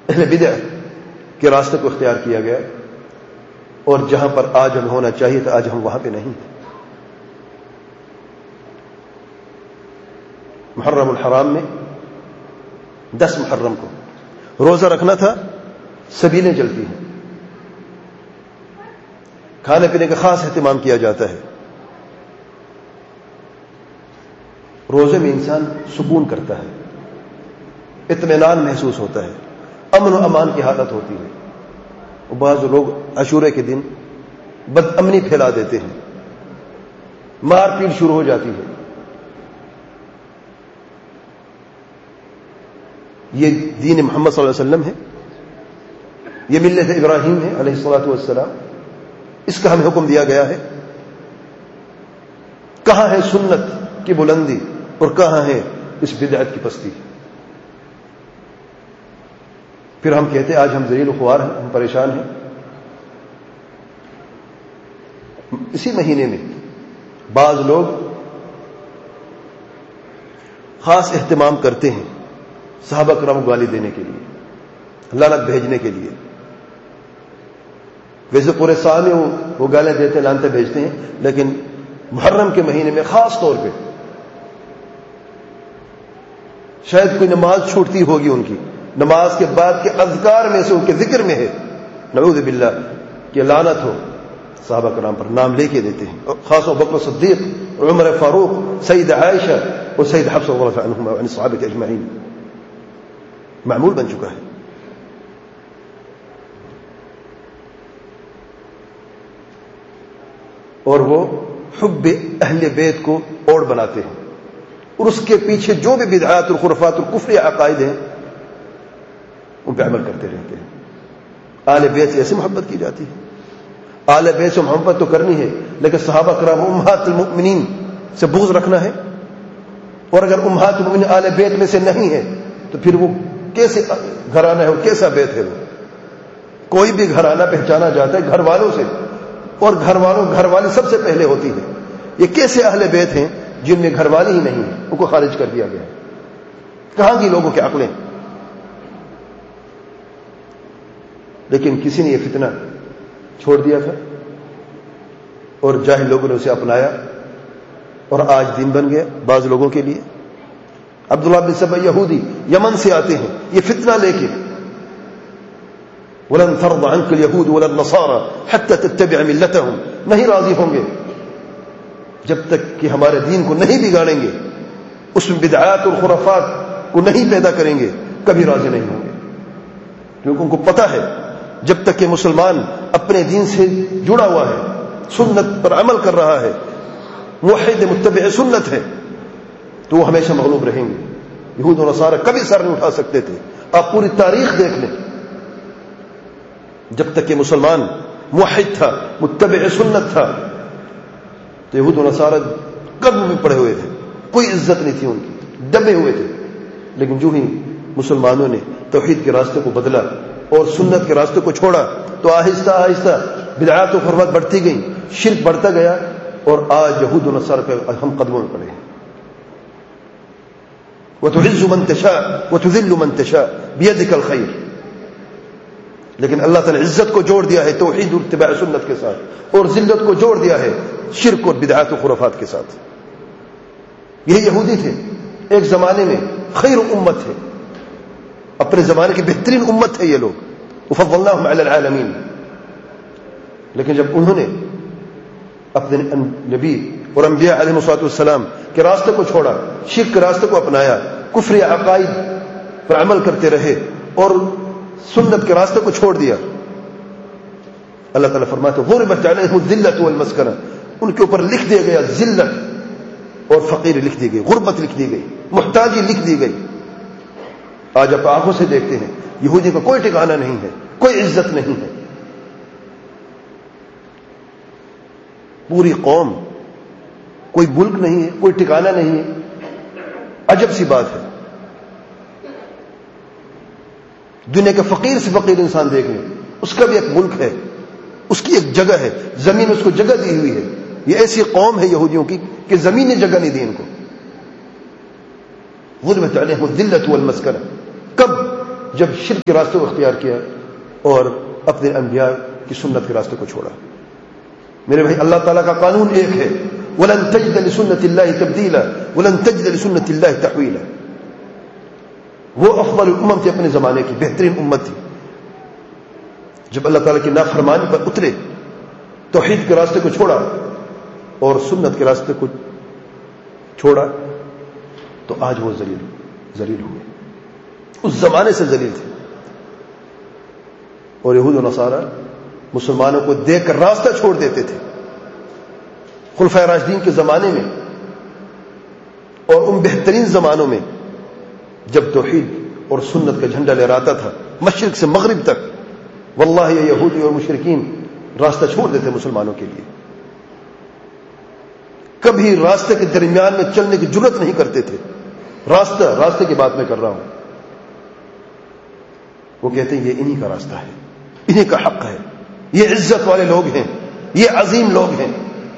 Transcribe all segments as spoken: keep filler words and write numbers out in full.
اہل بدع کے راستے کو اختیار کیا گیا، اور جہاں پر آج ہم ہونا چاہیے تو آج ہم وہاں پہ نہیں ہیں۔ محرم الحرام میں دس محرم کو روزہ رکھنا تھا، سبیلیں جلتی ہیں، کھانے پینے کا خاص اہتمام کیا جاتا ہے۔ روزے میں انسان سکون کرتا ہے، اطمینان محسوس ہوتا ہے، امن و امان کی حالت ہوتی ہے۔ بعض لوگ عاشورے کے دن بد امنی پھیلا دیتے ہیں، مار پیٹ شروع ہو جاتی ہے۔ یہ دین محمد صلی اللہ علیہ وسلم ہے، یہ ملت ابراہیم ہے علیہ الصلوۃ والسلام، اس کا ہمیں حکم دیا گیا ہے۔ کہاں ہے سنت کی بلندی اور کہاں ہے اس بدعت کی پستی؟ پھر ہم کہتے ہیں آج ہم ذلیل و خوار ہیں، ہم پریشان ہیں۔ اسی مہینے میں بعض لوگ خاص اہتمام کرتے ہیں صحابہ کرام کو گالی دینے کے لیے، لعنت بھیجنے کے لیے۔ ویسے پورے سال میں وہ گالیاں دیتے ہیں، لعنتیں بھیجتے ہیں، لیکن محرم کے مہینے میں خاص طور پہ شاید کوئی نماز چھوٹتی ہوگی ان کی، نماز کے بعد کے اذکار میں سے ان کے ذکر میں ہے نعوذ باللہ کہ لعنت ہو صحابہ کرام پر، نام لے کے دیتے ہیں، اور خاص ابوبکر صدیق، عمر فاروق، سید عائشہ اور سید حفصہ رضی اللہ عنہما وعن الصحابہ اجمعین، معمول بن چکا ہے۔ اور وہ حب اہل بیت کو اوڑ بناتے ہیں، اور اس کے پیچھے جو بھی بدعات اور خرافات اور کفری عقائد ہیں ان پہ عمل کرتے رہتے ہیں۔ آل بیت سے ایسے محبت کی جاتی ہے، آل بیت سے محبت تو کرنی ہے، لیکن صحابہ کرام امہات المؤمنین سے بغض رکھنا ہے، اور اگر امہات المؤمنین آل بیت میں سے نہیں ہے تو پھر وہ کیسے گھرانہ ہے، وہ کیسا بیت ہے؟ وہ کوئی بھی گھرانہ پہچانا جاتا ہے گھر والوں سے، اور گھر والوں گھر والی سب سے پہلے ہوتی ہے۔ یہ کیسے اہل بیت ہیں جن میں گھر والی ہی نہیں ہے، ان کو خارج کر دیا گیا ہے؟ کہاں کی لوگوں کی عقلیں؟ لیکن کسی نے یہ فتنہ چھوڑ دیا تھا، اور جاہل لوگوں نے اسے اپنایا، اور آج دین بن گیا بعض لوگوں کے لیے۔ عبداللہ بن سبا یہودی یمن سے آتے ہیں یہ فتنہ لے کے، وَلَن تَرْضَ عَنْكَ الْيَهُودُ وَلَا النَّصَارَى حَتَّى تَتَّبِعَ مِلَّتَهُمْ، نہیں راضی ہوں گے جب تک کہ ہمارے دین کو نہیں بگاڑیں گے، اس میں بدعات اور خرافات کو نہیں پیدا کریں گے، کبھی راضی نہیں ہوں گے، کیونکہ ان کو پتہ ہے جب تک کہ مسلمان اپنے دین سے جڑا ہوا ہے، سنت پر عمل کر رہا ہے، موحد متبع سنت ہے، تو وہ ہمیشہ مغلوب رہیں گے۔ یہود و نصارہ کبھی سر نہیں اٹھا سکتے تھے۔ آپ پوری تاریخ دیکھ لیں، جب تک کہ مسلمان موحد تھا، متبع سنت تھا، تو یہود و نصارہ قدم میں پڑے ہوئے تھے، کوئی عزت نہیں تھی ان کی، دبے ہوئے تھے۔ لیکن جو ہی مسلمانوں نے توحید کے راستے کو بدلا اور سنت کے راستے کو چھوڑا تو آہستہ آہستہ بدعات و خرافات بڑھتی گئیں، شرک بڑھتا گیا، اور آج یہود و نصارہ پہ ہم قدموں میں پڑے ہیں۔ وَتُعِزُّ مَن تَشَاءُ وَتُذِلُّ مَن تَشَاءُ بِيَدِكَ الْخَيْرُ، لیکن اللہ تعالی نے عزت کو جوڑ دیا ہے توحید اور اتباع سنت کے ساتھ، اور ذلت کو جوڑ دیا ہے شرک اور بدعات و خرافات کے ساتھ۔ یہ یہودی تھے، ایک زمانے میں خیر امت تھے، اپنے زمانے کی بہترین امت تھے یہ لوگ، وفضلناہم علی العالمین۔ لیکن جب انہوں نے اپنے نبی اور انبیاء علیہ الصلوۃ والسلام کے راستے کو چھوڑا، شرک کے راستے کو اپنایا، کفر عقائد پر عمل کرتے رہے اور سنت کے راستے کو چھوڑ دیا، اللہ تعالیٰ فرماتے ہیں غربت علیہم الذلۃ والمسکنہ، ان کے اوپر لکھ دیا گیا ذلت اور فقیر لکھ دی گئی، غربت لکھ دی گئی، محتاجی لکھ دی گئی۔ آج آپ آنکھوں سے دیکھتے ہیں یہودی کا کوئی ٹھکانہ نہیں ہے، کوئی عزت نہیں ہے، پوری قوم، کوئی ملک نہیں ہے، کوئی ٹھکانہ نہیں ہے۔ عجب سی بات ہے، دنیا کے فقیر سے فقیر انسان دیکھ لیں، اس کا بھی ایک ملک ہے، اس کی ایک جگہ ہے، زمین اس کو جگہ دی ہوئی ہے۔ یہ ایسی قوم ہے یہودیوں کی کہ زمین نے جگہ نہیں دی ان کو۔ غربت علیہم الذلۃ والمسکنہ، کب؟ جب شرک کے راستے کو اختیار کیا اور اپنے انبیاء کی سنت کے راستے کو چھوڑا. میرے بھائی اللہ تعالیٰ کا قانون ایک ہے، وَلَن تَجِدَ لِسُنَّةِ اللَّهِ تَبْدِيلًا وَلَن تَجِدَ لِسُنَّةِ اللَّهِ تَحْوِيلًا. وہ افضل الامم تھی، اپنے زمانے کی بہترین امت تھی. جب اللہ تعالیٰ کی نافرمانی پر اترے، توحید کے راستے کو چھوڑا اور سنت کے راستے کو چھوڑا، تو آج وہ ذلیل ذلیل ہوئے. اس زمانے سے ذلیل تھے. اور یہود و نصارہ مسلمانوں کو دیکھ کر راستہ چھوڑ دیتے تھے. خلفائے راشدین کے زمانے میں اور ان بہترین زمانوں میں جب توحید اور سنت کا جھنڈا لہراتا تھا مشرق سے مغرب تک، واللہ یہ یہودی اور مشرکین راستہ چھوڑ دیتے مسلمانوں کے لیے. کبھی راستے کے درمیان میں چلنے کی جرت نہیں کرتے تھے. راستہ راستے کی بات میں کر رہا ہوں. وہ کہتے ہیں یہ انہی کا راستہ ہے، انہی کا حق ہے، یہ عزت والے لوگ ہیں، یہ عظیم لوگ ہیں.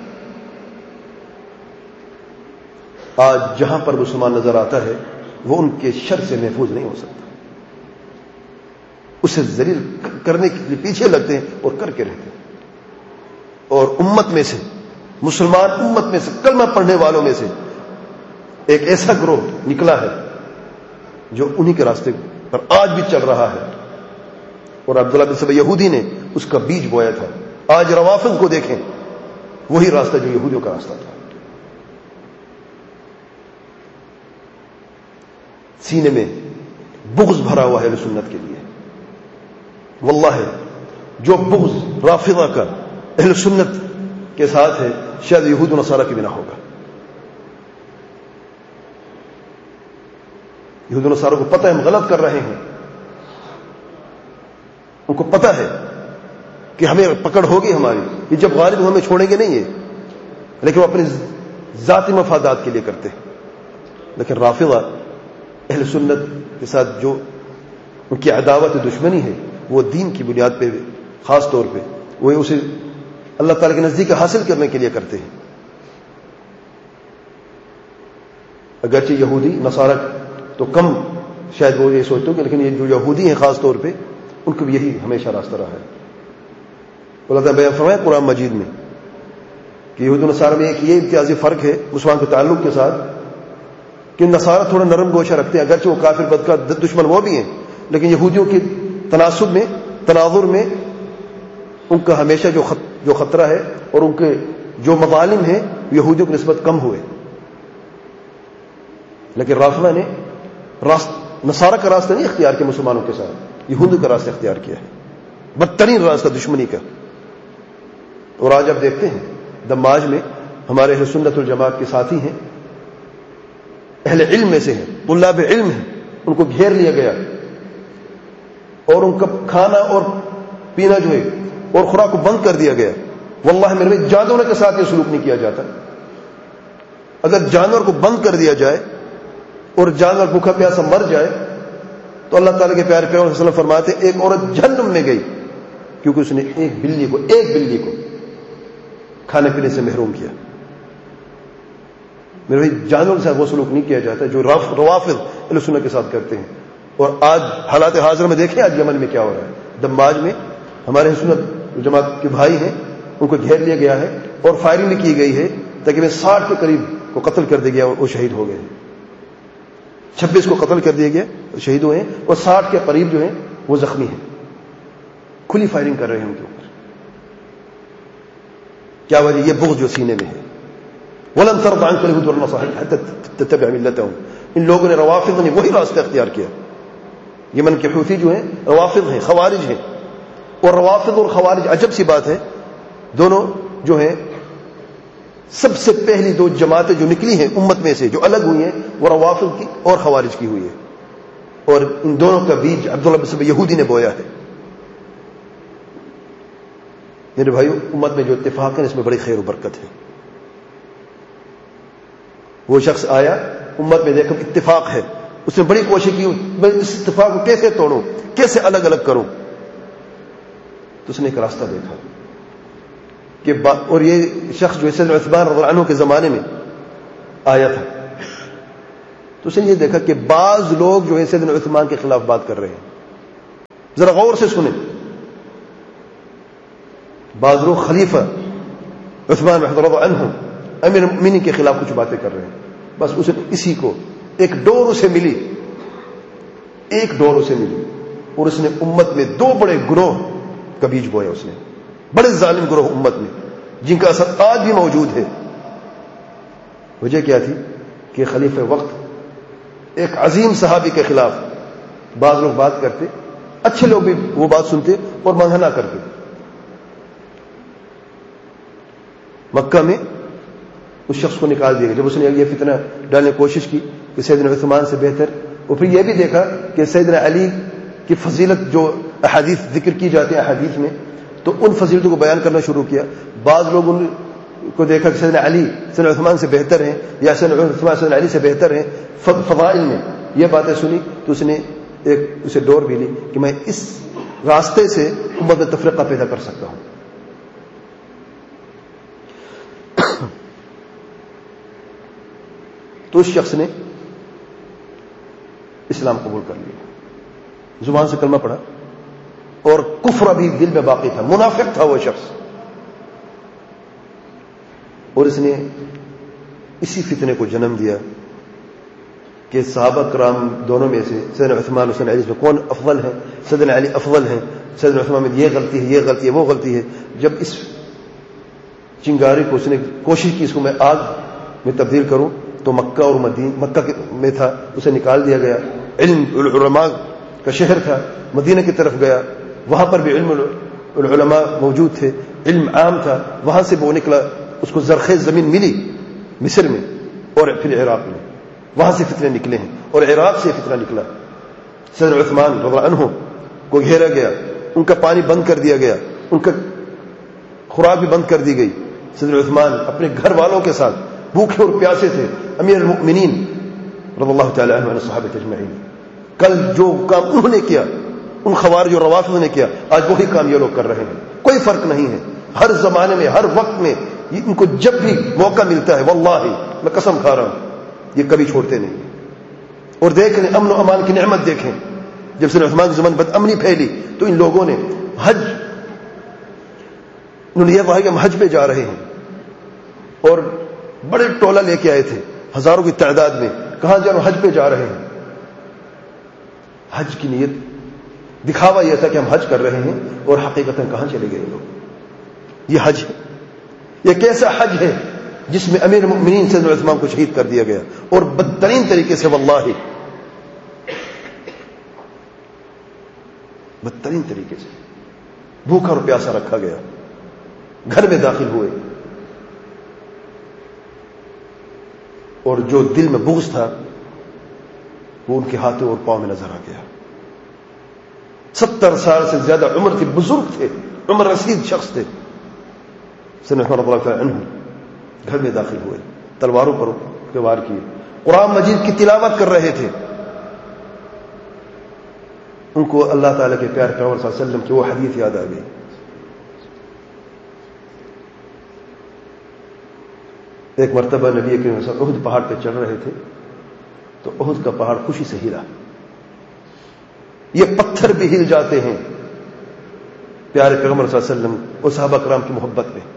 آج جہاں پر مسلمان نظر آتا ہے وہ ان کے شر سے محفوظ نہیں ہو سکتا. اسے ذلیل کرنے کے لیے پیچھے لگتے ہیں اور کر کے رہتے ہیں. اور امت میں سے، مسلمان امت میں سے، کلمہ پڑھنے والوں میں سے ایک ایسا گروہ نکلا ہے جو انہی کے راستے پر آج بھی چل رہا ہے. اور عبداللہ بن سبا یہودی نے اس کا بیج بویا تھا. آج روافض کو دیکھیں، وہی راستہ جو یہودیوں کا راستہ تھا. سینے میں بغض بھرا ہوا ہے اہل سنت کے لیے. واللہ جو بغض رافضہ کا اہل سنت کے ساتھ ہے شاید یہود و نصارہ کی بنا ہوگا. یہود و نصارہ کو پتہ ہے ہم غلط کر رہے ہیں، ان کو پتہ ہے کہ ہمیں پکڑ ہوگی ہماری، یہ جب غالب ہمیں چھوڑیں گے نہیں ہے، لیکن وہ اپنے ذاتی مفادات کے لیے کرتے ہیں. لیکن رافضہ اہل سنت کے ساتھ جو ان کی عداوت دشمنی ہے وہ دین کی بنیاد پہ، خاص طور پہ وہ اسے اللہ تعالیٰ کے نزدیک حاصل کرنے کے لیے کرتے ہیں. اگرچہ یہودی نصارہ تو کم شاید وہ یہ سوچتے ہوں، لیکن یہ جو یہودی ہیں خاص طور پہ ان کو بھی یہی ہمیشہ راستہ رہا ہے. اللہ تعالیٰ بیان فرمایا قرآن مجید میں کہ یہود و نصارہ میں ایک یہ امتیازی فرق ہے مسلمان کے تعلق کے ساتھ کہ نصارہ تھوڑا نرم گوشہ رکھتے ہیں، اگرچہ وہ کافر بدکار دشمن وہ بھی ہیں، لیکن یہودیوں کے تناسب میں، تناظر میں ان کا ہمیشہ جو خط جو خطرہ ہے اور ان کے جو مظالم ہیں یہودیوں کی نسبت کم ہوئے. لیکن رافضہ نے راست نصارہ کا راستہ نہیں اختیار کیا مسلمانوں کے ساتھ، یہودیوں کا راستہ اختیار کیا ہے، بدترین راستہ دشمنی کا. اور آج آپ دیکھتے ہیں دماج میں ہمارے اہل سنت والجماعت کے ساتھی ہیں، اہل علم میں سے ہیں، طلاب علم ہیں، ان کو گھیر لیا گیا اور ان کا کھانا اور پینا جو ہے اور خوراک کو بند کر دیا گیا. واللہ میرے بھائی جانوروں کے ساتھ یہ سلوک نہیں کیا جاتا. اگر جانور کو بند کر دیا جائے اور جانور بھوکا پیاسا مر جائے تو اللہ تعالیٰ کے پیارے پیغمبر صلی اللہ علیہ وسلم فرماتے ہیں ایک عورت جہنم میں گئی کیونکہ اس نے ایک بلی کو ایک بلی کو کھانے پینے سے محروم کیا. میرے بھائی جانوروں کے ساتھ وہ سلوک نہیں کیا جاتا جو روافض اہل سنت کے ساتھ کرتے ہیں. اور آج حالات حاضر میں دیکھیں آج یمن میں کیا ہو رہا ہے. دماج میں ہمارے سنت جماعت کے بھائی ہیں، ان کو گھیر لیا گیا ہے اور فائرنگ بھی کی گئی ہے، تقریباً ساٹھ کے قریب کو قتل کر دیا گیا اور وہ شہید ہو گئے. چھبیس کو قتل کر دیا گیا، شہید ہوئے ہیں، اور ساٹھ کے قریب جو ہیں وہ زخمی ہیں. کھلی فائرنگ کر رہے ہیں ان کے اوپر. کیا وجہ؟ یہ بغض جو سینے میں ہے. وَلَن تَرْضَ عَنْكَ الْيَهُودُ وَالنَّصَارَىٰ حَتَّىٰ تَتَّبِعَ مِلَّتَهُمْ. ان لوگوں نے روافض نے وہی راستہ اختیار کیا. یمن کے حوثی جو ہیں روافض ہیں، خوارج ہیں. اور روافض اور خوارج عجب سی بات ہے، دونوں جو ہیں سب سے پہلی دو جماعتیں جو نکلی ہیں امت میں سے جو الگ ہوئی ہیں وہ روافض کی اور خوارج کی ہوئی ہے. اور ان دونوں کا بیج عبداللہ بن سبا یہودی نے بویا ہے. میرے بھائیو امت میں جو اتفاق ہے اس میں بڑی خیر و برکت ہے. وہ شخص آیا امت میں دیکھا اتفاق ہے، اس نے بڑی کوشش کی میں اس اتفاق کو کیسے توڑوں، کیسے الگ الگ کروں. تو اس نے ایک راستہ دیکھا کہ اور یہ شخص جو سیدنا عثمان رضی اللہ عنہ کے زمانے میں آیا تھا، تو اس نے یہ دیکھا کہ بعض لوگ جو ہے سیدنا عثمان کے خلاف بات کر رہے ہیں ذرا غور سے سنیں. بعض لوگ خلیفہ عثمان رضی اللہ عنہ امیر المؤمنین کے خلاف کچھ باتیں کر رہے ہیں. بس اسے اسی کو ایک ڈور اسے ملی ایک ڈور اسے ملی اور اس نے امت میں دو بڑے گروہ کا بیج بویا. اس نے بڑے ظالم گروہ امت میں جن کا اثر آج بھی موجود ہے. وجہ کیا تھی کہ خلیفہ وقت ایک عظیم صحابی کے خلاف بعض لوگ بات کرتے, اچھے لوگ بھی وہ بات سنتے اور منع کرتے. مکہ میں اس شخص کو نکال دیا گیا جب اس نے یہ فتنہ ڈالنے کی کوشش کی کہ سیدنا عثمان سے بہتر, اور پھر یہ بھی دیکھا کہ سیدنا علی کی فضیلت جو احادیث ذکر کی جاتی ہے احادیث میں, تو ان فضیلتوں کو بیان کرنا شروع کیا. بعض لوگ ان کو دیکھا کہ سیدنا علی سیدنا عثمان سے بہتر ہیں یا سیدنا عثمان سیدنا علی سے بہتر ہیں فضائل میں. یہ باتیں سنی تو اس نے ایک اسے ڈور بھی لی کہ میں اس راستے سے امت میں تفرقہ پیدا کر سکتا ہوں. تو اس شخص نے اسلام قبول کر لیا, زبان سے کلمہ پڑھا اور کفر بھی دل میں باقی تھا, منافق تھا وہ شخص. اور اس نے اسی فتنے کو جنم دیا کہ صحابہ کرام دونوں میں سے سیدنا عثمان اور سیدنا علی میں کون افضل ہے. سیدنا علی افضل ہیں, سیدنا عثمان میں یہ غلطی ہے یہ غلطی ہے وہ غلطی ہے. جب اس چنگاری کو اس نے کوشش کی اس کو میں آگ میں تبدیل کروں تو مکہ اور مدینہ, مکہ میں تھا اسے نکال دیا گیا. علم العلماء کا شہر تھا, مدینہ کی طرف گیا, وہاں پر بھی علم العلماء موجود تھے, علم عام تھا. وہاں سے وہ نکلا, اس کو زرخیز زمین ملی مصر میں اور پھر عراق میں. وہاں سے فتنے نکلے ہیں اور عراق سے فتنہ نکلا. سیدنا عثمان رضی اللہ عنہ کو گھیرا گیا, ان کا پانی بند کر دیا گیا, ان کا خوراک بھی بند کر دی گئی. سیدنا عثمان اپنے گھر والوں کے ساتھ بھوکے اور پیاسے تھے. امیر المؤمنین رضی اللہ تعالی عنہ اور صحابہ اجمعین, کل جو کام انہوں نے کیا ان خوارج اور روافض نے کیا, آج وہی کام یہ لوگ کر رہے ہیں. کوئی فرق نہیں ہے. ہر زمانے میں ہر وقت میں ان کو جب بھی موقع ملتا ہے واللہ میں قسم کھا رہا ہوں یہ کبھی چھوڑتے نہیں. اور دیکھ لیں امن و امان کی نعمت دیکھیں. جب سیدنا عثمان کی زمان بد امنی پھیلی تو ان لوگوں نے حج, انہوں نے یہ کہا کہ ہم حج پہ جا رہے ہیں اور بڑے ٹولہ لے کے آئے تھے ہزاروں کی تعداد میں. کہاں جا رہے ہیں؟ حج پہ جا رہے ہیں. حج کی نیت دکھاوا یہ تھا کہ ہم حج کر رہے ہیں اور حقیقتاً کہاں چلے گئے لوگ. یہ حج ہے, یہ کیسا حج ہے جس میں امیر المؤمنین سیدنا عثمان کو شہید کر دیا گیا اور بدترین طریقے سے, واللہ بدترین طریقے سے بھوکا اور پیاسا رکھا گیا. گھر میں داخل ہوئے اور جو دل میں بغض تھا وہ ان کے ہاتھوں اور پاؤں میں نظر آ گیا. ستر سال سے زیادہ عمر تھی, بزرگ تھے, عمر رسید شخص تھے. سیدنا عثمان رضی اللہ تعالی عنہ گھر میں داخل ہوئے, تلواروں پر وار کیے, قرآن مجید کی تلاوت کر رہے تھے. ان کو اللہ تعالیٰ کے پیارے پیغمبر صلی اللہ علیہ وسلم کی وہ حدیث یاد آ گئی. ایک مرتبہ نبی کریم صلی اللہ علیہ وسلم احد پہاڑ پہ چڑھ رہے تھے تو احد کا پہاڑ خوشی سے ہلا. یہ پتھر بھی ہل جاتے ہیں پیارے پیغمبر صلی اللہ علیہ وسلم اور صحابہ کرام کی محبت میں.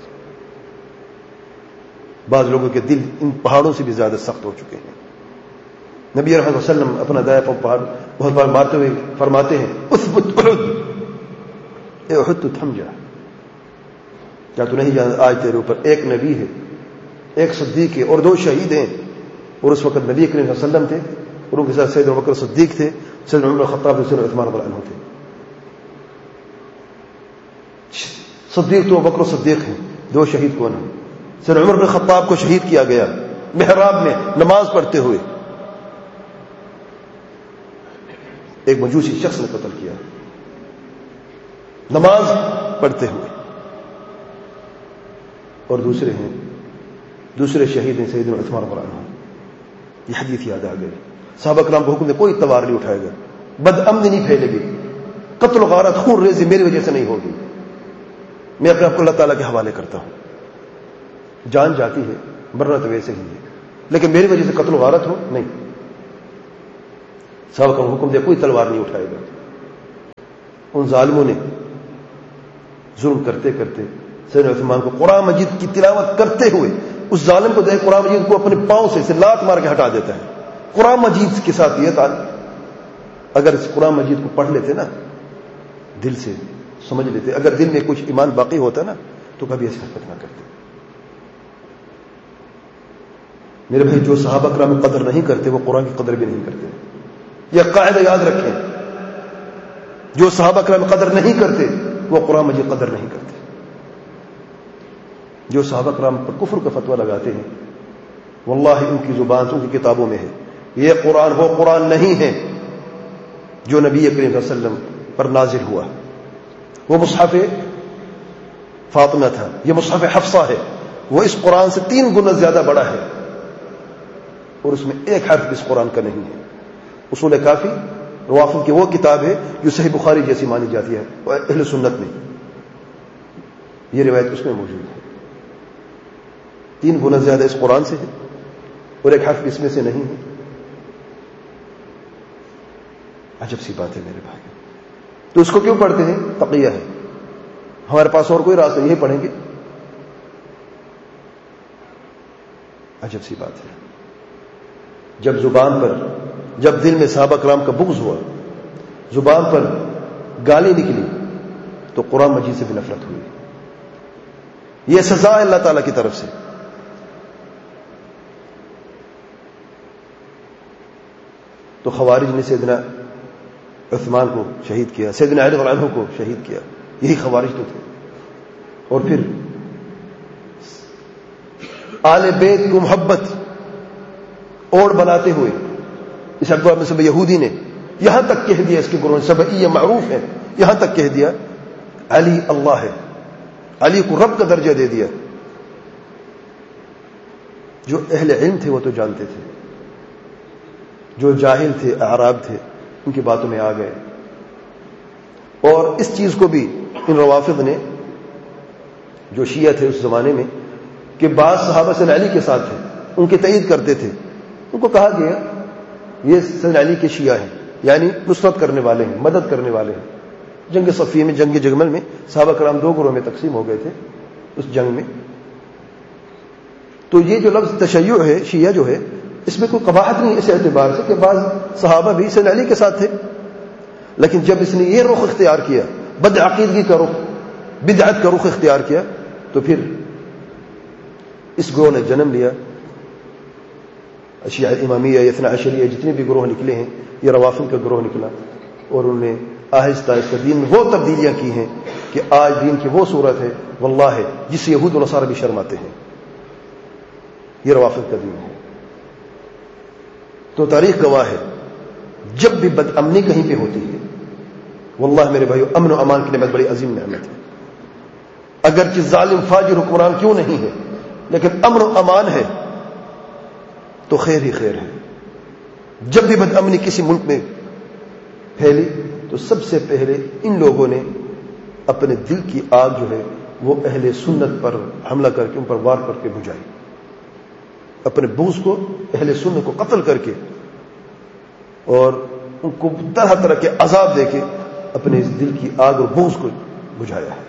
بعض لوگوں کے دل ان پہاڑوں سے بھی زیادہ سخت ہو چکے ہیں. نبی رحمۃ اللہ علیہ وسلم اپنا دائیں پاؤں پہاڑ بہت بار مارتے ہوئے فرماتے ہیں اثبت احد, اے احد تو تھم جا, کیا تو نہیں جانتا آج تیرے اوپر ایک نبی ہے, ایک صدیق ہے اور دو شہید ہیں. اور اس وقت نبی کریم صلی اللہ علیہ وسلم تھے اور ان کے ساتھ سیدنا ابوبکر صدیق تھے, سیدنا عمر خطاب تھے, سیدنا عثمان رضی اللہ عنہ تھے. صدیق تو ابوبکر صدیق ہیں, دو شہید کون ہیں؟ سیدنا عمر بن خطاب کو شہید کیا گیا محراب میں نماز پڑھتے ہوئے. ایک مجوسی شخص نے قتل کیا نماز پڑھتے ہوئے. اور دوسرے ہیں دوسرے شہید ہیں سیدنا عثمان رضی اللہ عنہ. یہ حدیث یاد آ گئی. صحابہ کرام کو حکم دے کوئی تلوار نہیں اٹھائے گا, بد امنی نہیں پھیلے گی, قتل و غارت خون ریزی میری وجہ سے نہیں ہوگی. میں اپنے آپ کو اللہ تعالیٰ کے حوالے کرتا ہوں. جان جاتی ہے مرنا تو ویسے ہی ہے, لیکن میری وجہ سے قتل و غارت ہو نہیں. صحابہ کرام کو حکم دے کوئی تلوار نہیں اٹھائے گا. ان ظالموں نے ظلم کرتے کرتے سیدنا عثمان کو قرآن مجید کی تلاوت کرتے ہوئے اس ظالم کو دیکھ قرآن مجید کو اپنے پاؤں سے اسے لات مار کے ہٹا دیتا ہے. قرآن مجید کے ساتھ یہ تھا اگر اس قرآن مجید کو پڑھ لیتے نا دل سے سمجھ لیتے, اگر دل میں کچھ ایمان باقی ہوتا نا تو کبھی ایسی حرکت نہ کرتے. میرے بھائی جو صحابہ کرام قدر نہیں کرتے وہ قرآن کی قدر بھی نہیں کرتے. یہ قاعدہ یاد رکھیں, جو صحابہ کرام قدر نہیں کرتے وہ قرآن مجید قدر نہیں کرتے. جو صحابہ کرام پر کفر کا فتویٰ لگاتے ہیں واللہ ان کی زبان سے ان کی کتابوں میں ہے یہ قرآن وہ قرآن نہیں ہے جو نبی کریم صلی اللہ علیہ وسلم پر نازل ہوا. وہ مصحف فاطمہ تھا, یہ مصحف حفصہ ہے, وہ اس قرآن سے تین گنا زیادہ بڑا ہے اور اس میں ایک حرف اس قرآن کا نہیں ہے. اصول کافی روافض کی وہ کتاب ہے جو صحیح بخاری جیسی مانی جاتی ہے اہل سنت میں, یہ روایت اس میں موجود ہے. تین گنا زیادہ اس قرآن سے ہے اور ایک حرف اس میں سے نہیں ہے. عجب سی بات ہے میرے بھائی. تو اس کو کیوں پڑھتے ہیں؟ تقیہ ہے. ہمارے پاس اور کوئی راستہ نہیں پڑھیں گے. عجب سی بات ہے. جب زبان پر جب دل میں صحابہ کرام کا بغض ہوا, زبان پر گالی نکلی تو قرآن مجید سے بھی نفرت ہوئی. یہ سزا ہے اللہ تعالی کی طرف سے. تو خوارج نے سیدنا عثمان کو شہید کیا, سیدنا علی رضی اللہ عنہ کو شہید کیا. یہی خوارج تو تھے. اور پھر آل بیت کو محبت اوڑ بناتے ہوئے اس اکبر میں سب یہودی نے یہاں تک کہہ دیا, اس کے گروہ سبعیہ معروف ہے, یہاں تک کہہ دیا علی اللہ ہے, علی کو رب کا درجہ دے دیا. جو اہل علم تھے وہ تو جانتے تھے, جو جاہل تھے اعراب تھے ان کی باتوں میں آ گئے. اور اس چیز کو بھی ان روافض نے جو شیعہ تھے اس زمانے میں کہ بعض صحابہ سیدنا علی کے ساتھ تھے, ان کی تائید کرتے تھے, ان کو کہا گیا یہ سیدنا علی کے شیعہ ہیں, یعنی نصرت کرنے والے ہیں, مدد کرنے والے ہیں. جنگ صفیہ میں, جنگ جمل میں صحابہ کرام دو گروہ میں تقسیم ہو گئے تھے اس جنگ میں. تو یہ جو لفظ تشیع ہے, شیعہ جو ہے, اس میں کوئی قباحت نہیں اس اعتبار سے کہ بعض صحابہ بھی سیدنا علی کے ساتھ تھے. لیکن جب اس نے یہ رخ اختیار کیا, بد عقیدگی کا رخ, بدعت کا رخ اختیار کیا, تو پھر اس گروہ نے جنم لیا. شیعہ امامیہ, اثنا عشریہ, جتنے بھی گروہ نکلے ہیں یہ روافض کا گروہ نکلا. اور انہوں نے آہستہ آہستہ دین میں وہ تبدیلیاں کی ہیں کہ آج دین کی وہ صورت ہے واللہ جس سے یہود و نصارہ بھی شرماتے ہیں. یہ روافض کا دین ہے. تو تاریخ گواہ ہے جب بھی بد امنی کہیں پہ ہوتی ہے, واللہ میرے بھائیو امن و امان کی نعمت بڑی عظیم نعمت ہے. اگرچہ ظالم فاجر حکمران کیوں نہیں ہے لیکن امن و امان ہے تو خیر ہی خیر ہے. جب بھی بد امنی کسی ملک میں پھیلی تو سب سے پہلے ان لوگوں نے اپنے دل کی آگ جو ہے وہ اہل سنت پر حملہ کر کے ان پر وار کر کے بجھائی. اپنے بغض کو اہل سنت کو قتل کر کے اور ان کو طرح طرح کے عذاب دے کے اپنے اس دل کی آگ اور بغض کو بجھایا ہے.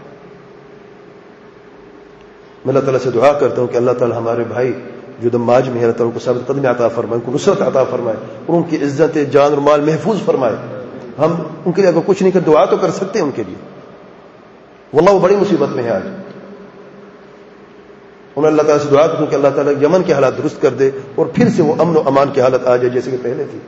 میں اللہ تعالیٰ سے دعا کرتا ہوں کہ اللہ تعالیٰ ہمارے بھائی جو دماج میں ہے اللہ تعالیٰ کو ثابت قدمی عطا فرمائے, ان کو نصرت عطا فرمائے اور ان کی عزت جان اور مال محفوظ فرمائے. ہم ان کے لیے اگر کچھ نہیں کر دعا تو کر سکتے ہیں ان کے لیے, واللہ وہ بڑی مصیبت میں ہے آج. انہیں اللہ تعالیٰ سے دعا کروں کہ اللہ تعالیٰ یمن کے حالات درست کر دے اور پھر سے وہ امن و امان کی حالت آ جائے جیسے کہ پہلے تھی.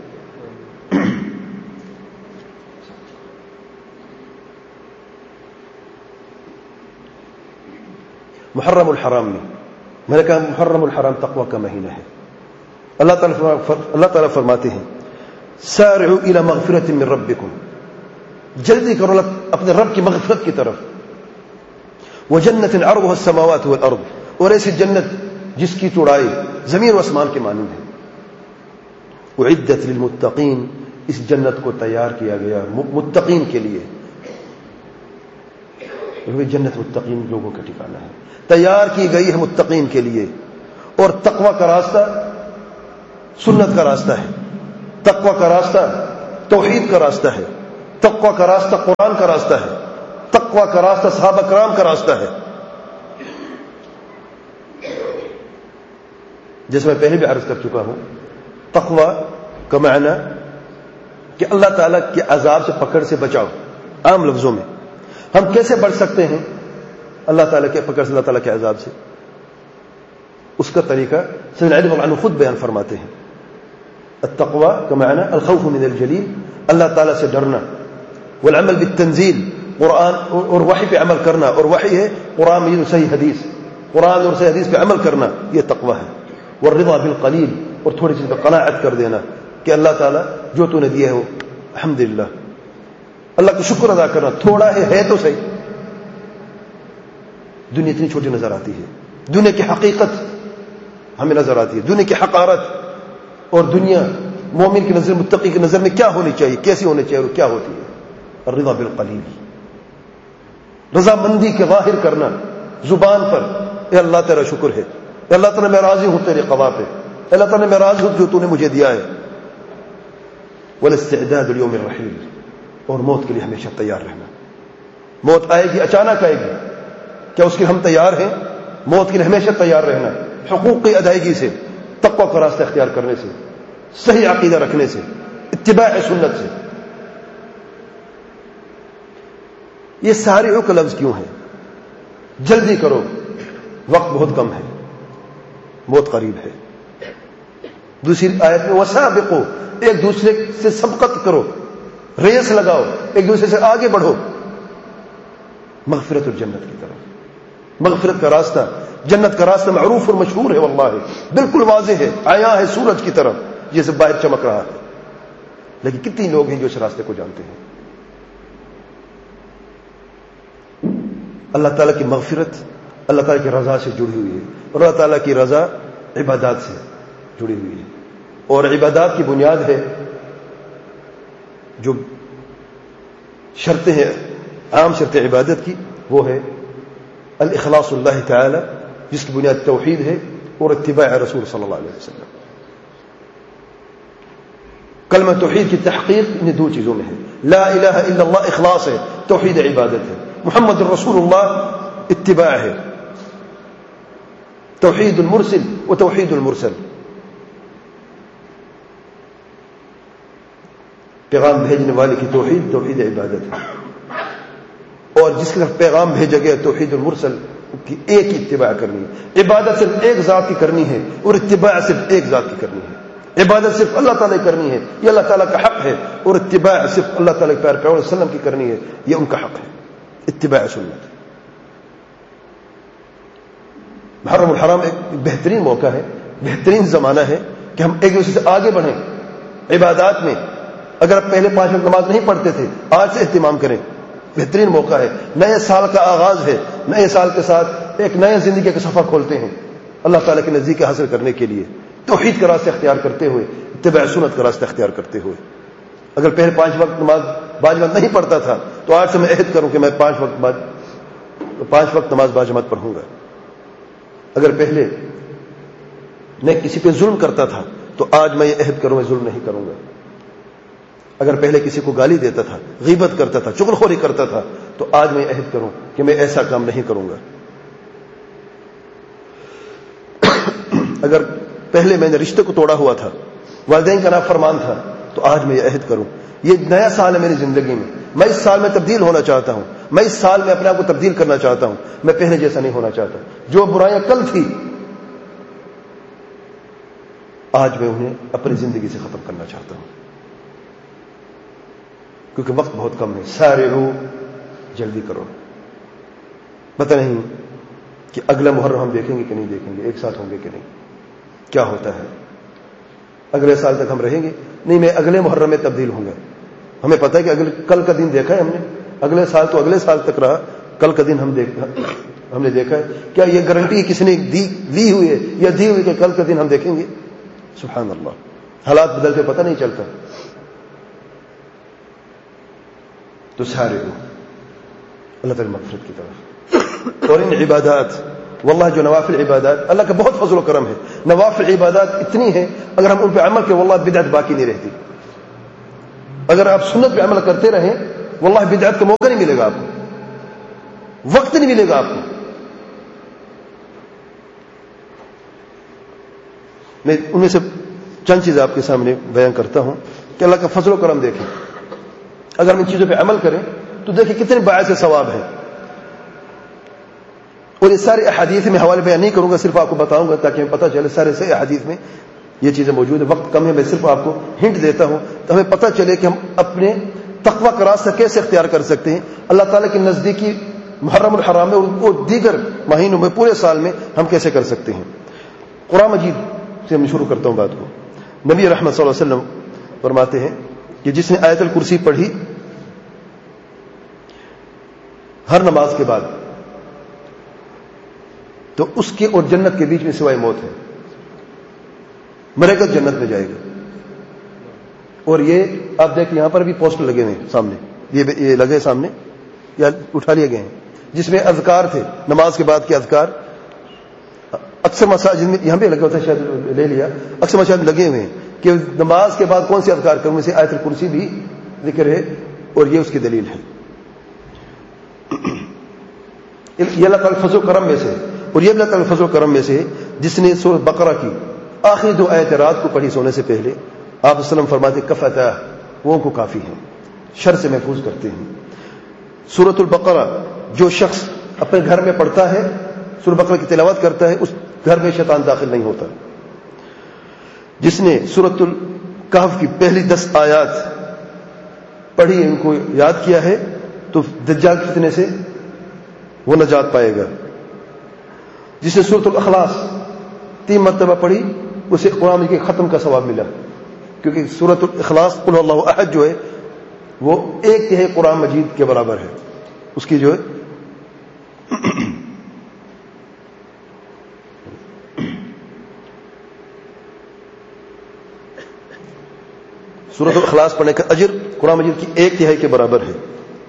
محرم الحرام میں میں نے کہا محرم الحرام تقوی کا مہینہ ہے. اللہ تعالیٰ اللہ تعالیٰ فرماتے ہیں سارعوا الى مغفرۃ من ربکم, جلدی کرو اپنے رب کی مغفرت کی طرف, وجنۃ عرضها السماوات والارض, اور ایسی جنت جس کی چوڑائی زمین و آسمان کے مانند ہے. اعدت للمتقین, اس جنت کو تیار کیا گیا متقین کے لیے. جنت متقین لوگوں کا ٹھکانہ ہے, تیار کی گئی ہے متقین کے لیے. اور تقوی کا راستہ سنت کا راستہ ہے, تقوی کا راستہ توحید کا راستہ ہے. تقوی کا راستہ قرآن کا راستہ ہے، تقوی کا راستہ صحابہ کرام کا راستہ ہے. جیسے میں پہلے بھی عرض کر چکا ہوں، تقوی کا معنی کہ اللہ تعالیٰ کے عذاب سے پکڑ سے بچاؤ. عام لفظوں میں ہم کیسے بچ سکتے ہیں اللہ تعالیٰ کے پکڑ سے، اللہ تعالیٰ کے عذاب سے؟ اس کا طریقہ سیدنا علی رضی اللہ عنہ خود بیان فرماتے ہیں. التقوی کا معنی الخوف من الجلیل، اللہ تعالیٰ سے ڈرنا، والعمل بالتنزیل، قرآن اور وحی پہ عمل کرنا، اور وحی ہے قرآن مجید اور صحیح حدیث، قرآن اور صحیح حدیث پہ عمل کرنا، یہ تقوی ہے. والرضا بالقلیل، اور تھوڑی چیز پہ قناعت کر دینا کہ اللہ تعالیٰ جو تو نے دیا ہے وہ الحمدللہ، اللہ کا شکر ادا کرنا. تھوڑا ہے ہے تو صحیح. دنیا اتنی چھوٹی نظر آتی ہے، دنیا کی حقیقت ہمیں نظر آتی ہے، دنیا کی حقارت، اور دنیا مومن کی نظر، متقی کی نظر میں کیا ہونی چاہیے، کیسی ہونی چاہیے اور کیا ہوتی ہے. الرضا بالقلیل، رضامندی کے ظاہر کرنا زبان پر، اے اللہ تیرا شکر ہے، اے اللہ تعالیٰ میں راضی ہوں تیرے قضا پہ، اے اللہ تعالیٰ میں راضی ہوں جو تو نے مجھے دیا ہے. والاستعداد لیوم الرحیل، اور موت کے لیے ہمیشہ تیار رہنا. موت آئے گی، اچانک آئے گی، کیا اس کے لیے ہم تیار ہیں؟ موت کے لیے ہمیشہ تیار رہنا، حقوق کی ادائیگی سے، تقوی کا راستہ اختیار کرنے سے، صحیح عقیدہ رکھنے سے، اتباع سنت سے. یہ سارعوا کا لفظ کیوں ہے؟ جلدی کرو، وقت بہت کم ہے، موت قریب ہے. دوسری آیت میں وسابقوا، ایک دوسرے سے سبقت کرو، ریس لگاؤ، ایک دوسرے سے آگے بڑھو مغفرت اور جنت کی طرف. مغفرت کا راستہ، جنت کا راستہ معروف اور مشہور ہے، واللہ بالکل واضح ہے، آیا ہے سورج کی طرف جیسے باہر چمک رہا ہے. لیکن کتنے لوگ ہیں جو اس راستے کو جانتے ہیں؟ اللہ تعالیٰ کی مغفرت اللہ تعالیٰ کی رضا سے جڑی ہوئی ہے، اور اللہ تعالیٰ کی رضا عبادات سے جڑی ہوئی ہے. اور عبادات کی بنیاد ہے، جو شرطیں ہیں عام شرط عبادت کی، وہ ہے الاخلاص اللہ تعالی، جس کی بنیاد توحید ہے، اور اتباع رسول صلی اللہ علیہ وسلم. کلمہ توحید کی تحقیق ان دو چیزوں میں ہے. لا الہ الا اللہ اخلاص ہے، توحید عبادت ہے. محمد رسول اللہ اتباع ہے، توحید المرسل و توحید المرسل. پیغام بھیجنے والے کی توحید توحید عبادت ہے، اور جس کے طرف پیغام بھیجا گیا توحید المرسل کی ایک ہی اتباع کرنی ہے. عبادت صرف ایک ذات کی کرنی ہے، اور اتباع صرف ایک ذات کی کرنی ہے. عبادت صرف اللہ تعالیٰ کی کرنی ہے، یہ اللہ تعالیٰ کا حق ہے، اور اتباع صرف اللہ تعالیٰ کے پیارے پیغمبر صلی اللہ علیہ وسلم کی کرنی ہے، یہ ان کا حق ہے. اتباع سنت. محرم الحرام ایک بہترین موقع ہے، بہترین زمانہ ہے کہ ہم ایک دوسرے سے آگے بڑھیں عبادات میں. اگر آپ پہلے پانچ وقت نماز نہیں پڑھتے تھے، آج سے اہتمام کریں. بہترین موقع ہے، نئے سال کا آغاز ہے، نئے سال کے ساتھ ایک نئے زندگی کا صفحہ کھولتے ہیں اللہ تعالیٰ کے نزدیک حاصل کرنے کے لیے، توحید کا راستہ اختیار کرتے ہوئے، اتباع سنت کا راستہ اختیار کرتے ہوئے. اگر پہلے پانچ وقت نماز باجماعت نہیں پڑھتا تھا، تو آج سے میں عہد کروں کہ میں پانچ وقت بعد پانچ وقت نماز باجماعت پڑھوں گا. اگر پہلے میں کسی پہ ظلم کرتا تھا، تو آج میں یہ عہد کروں میں ظلم نہیں کروں گا. اگر پہلے کسی کو گالی دیتا تھا، غیبت کرتا تھا، چغلخوری کرتا تھا، تو آج میں عہد کروں کہ میں ایسا کام نہیں کروں گا. اگر پہلے میں نے رشتے کو توڑا ہوا تھا، والدین کا نافرمان تھا، تو آج میں یہ عہد کروں. یہ نیا سال ہے میری زندگی میں، میں اس سال میں تبدیل ہونا چاہتا ہوں، میں اس سال میں اپنے آپ کو تبدیل کرنا چاہتا ہوں، میں پہلے جیسا نہیں ہونا چاہتا. جو برائیاں کل تھی، آج میں انہیں اپنی زندگی سے ختم کرنا چاہتا ہوں، کیونکہ وقت بہت کم ہے. سارعوا، جلدی کرو. پتہ نہیں کہ اگلا محرم ہم دیکھیں گے کہ نہیں دیکھیں گے، ایک ساتھ ہوں گے کہ نہیں، کیا ہوتا ہے. اگلے سال تک ہم رہیں گے نہیں، میں اگلے محرم میں تبدیل ہوں گا. ہمیں پتہ ہے کہ اگلے کل کا دن دیکھا ہے ہم نے، اگلے سال تو اگلے سال تک رہا، کل کا دن ہم دیکھ ہم نے دیکھا ہے. کیا یہ گارنٹی کسی نے دی لی ہوئی ہے یا دی ہوئی کہ کل کا دن ہم دیکھیں گے؟ سبحان اللہ، حالات بدلتے پتہ نہیں چلتا. تو سارے اللہ تعالی مغفرت کی طرف. اور ان عبادات، واللہ جو نوافل عبادات، اللہ کا بہت فضل و کرم ہے. نوافل عبادات اتنی ہیں، اگر ہم ان پہ عمل کریں واللہ بدعت باقی نہیں رہتی. اگر آپ سنت پہ عمل کرتے رہیں واللہ بدعت کا موقع نہیں ملے گا آپ کو, وقت نہیں ملے گا آپ کو. میں ان میں سے چند چیزیں آپ کے سامنے بیان کرتا ہوں کہ اللہ کا فضل و کرم دیکھیں. اگر ہم ان چیزوں پہ عمل کریں تو دیکھیں کتنے باعث ثواب ہیں. اور یہ سارے احادیث میں حوالے بیان نہیں کروں گا, صرف آپ کو بتاؤں گا تاکہ ہمیں پتہ چلے سارے صحیح احادیث میں یہ چیزیں موجود ہیں. وقت کم ہے, میں صرف آپ کو ہنٹ دیتا ہوں تو ہمیں پتہ چلے کہ ہم اپنے تقوی کا راستہ کیسے اختیار کر سکتے ہیں. اللہ تعالیٰ کی نزدیکی محرم الحرام میں اور دیگر مہینوں میں پورے سال میں ہم کیسے کر سکتے ہیں. قرآن مجید سے میں شروع کرتا ہوں بات کو. نبی رحمت صلی اللہ علیہ وسلم فرماتے ہیں کہ جس نے آیت الکرسی پڑھی ہر نماز کے بعد تو اس کے اور جنت کے بیچ میں سوائے موت ہے, مرے گا جنت میں جائے گا. اور یہ آپ دیکھیں یہاں پر بھی پوسٹر لگے ہوئے ہیں سامنے, یہ لگے سامنے یا اٹھا لیے گئے ہیں, جس میں اذکار تھے نماز کے بعد کے اذکار. اکثر مساجد میں یہاں بھی لگا ہوتا ہے, شاید لے لیا, اکثر مساجد لگے ہوئے ہیں کہ نماز کے بعد کون سی اذکار کروں, میں سے آیت الکرسی بھی ذکر ہے اور یہ اس کی دلیل ہے. یہ اللہ تعالیٰ فضل و کرم میں سے, اور یہ اللہ تعالیٰ فضل و کرم میں سے جس نے سورۃ بقرہ کی آخری دو آیت رات کو پڑھی سونے سے پہلے. آپ وسلم فرماتے کفتا, وہ کو کافی ہیں, شر سے محفوظ کرتے ہیں. سورۃ البقرہ جو شخص اپنے گھر میں پڑھتا ہے, سورۃ بقرہ کی تلاوت کرتا ہے, اس گھر میں شیطان داخل نہیں ہوتا. جس نے سورۃ الکہف کی پہلی دس آیات پڑھی, ان کو یاد کیا ہے, تو دجال کے فتنے سے وہ نجات پائے گا. جس نے سورۃ الاخلاص تین مرتبہ پڑھی اسے قرآن کے ختم کا ثواب ملا, کیونکہ سورۃ الاخلاص قل هو اللہ احد جو ہے وہ ایک تہائی قرآن مجید کے برابر ہے. اس کی جو ہے سورۃ الاخلاص پڑھنے کا اجر قرآن مجید کی ایک تہائی کے برابر ہے.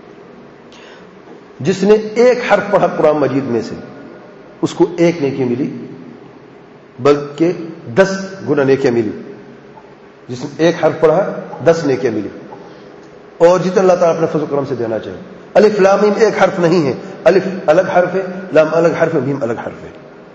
جس نے ایک حرف پڑھا قرآن مجید میں سے اس کو ایک نیکی ملی, بلکہ دس گنا نیکیاں ملی. جس نے ایک حرف پڑھا دس نیکیاں ملی. اور جتنا اللہ تعالیٰ اپنے فضل و کرم سے دینا چاہے. الف لام میم ایک حرف نہیں ہے, الف الگ حرف ہے, لام الگ حرف ہے, میم الگ حرف ہے.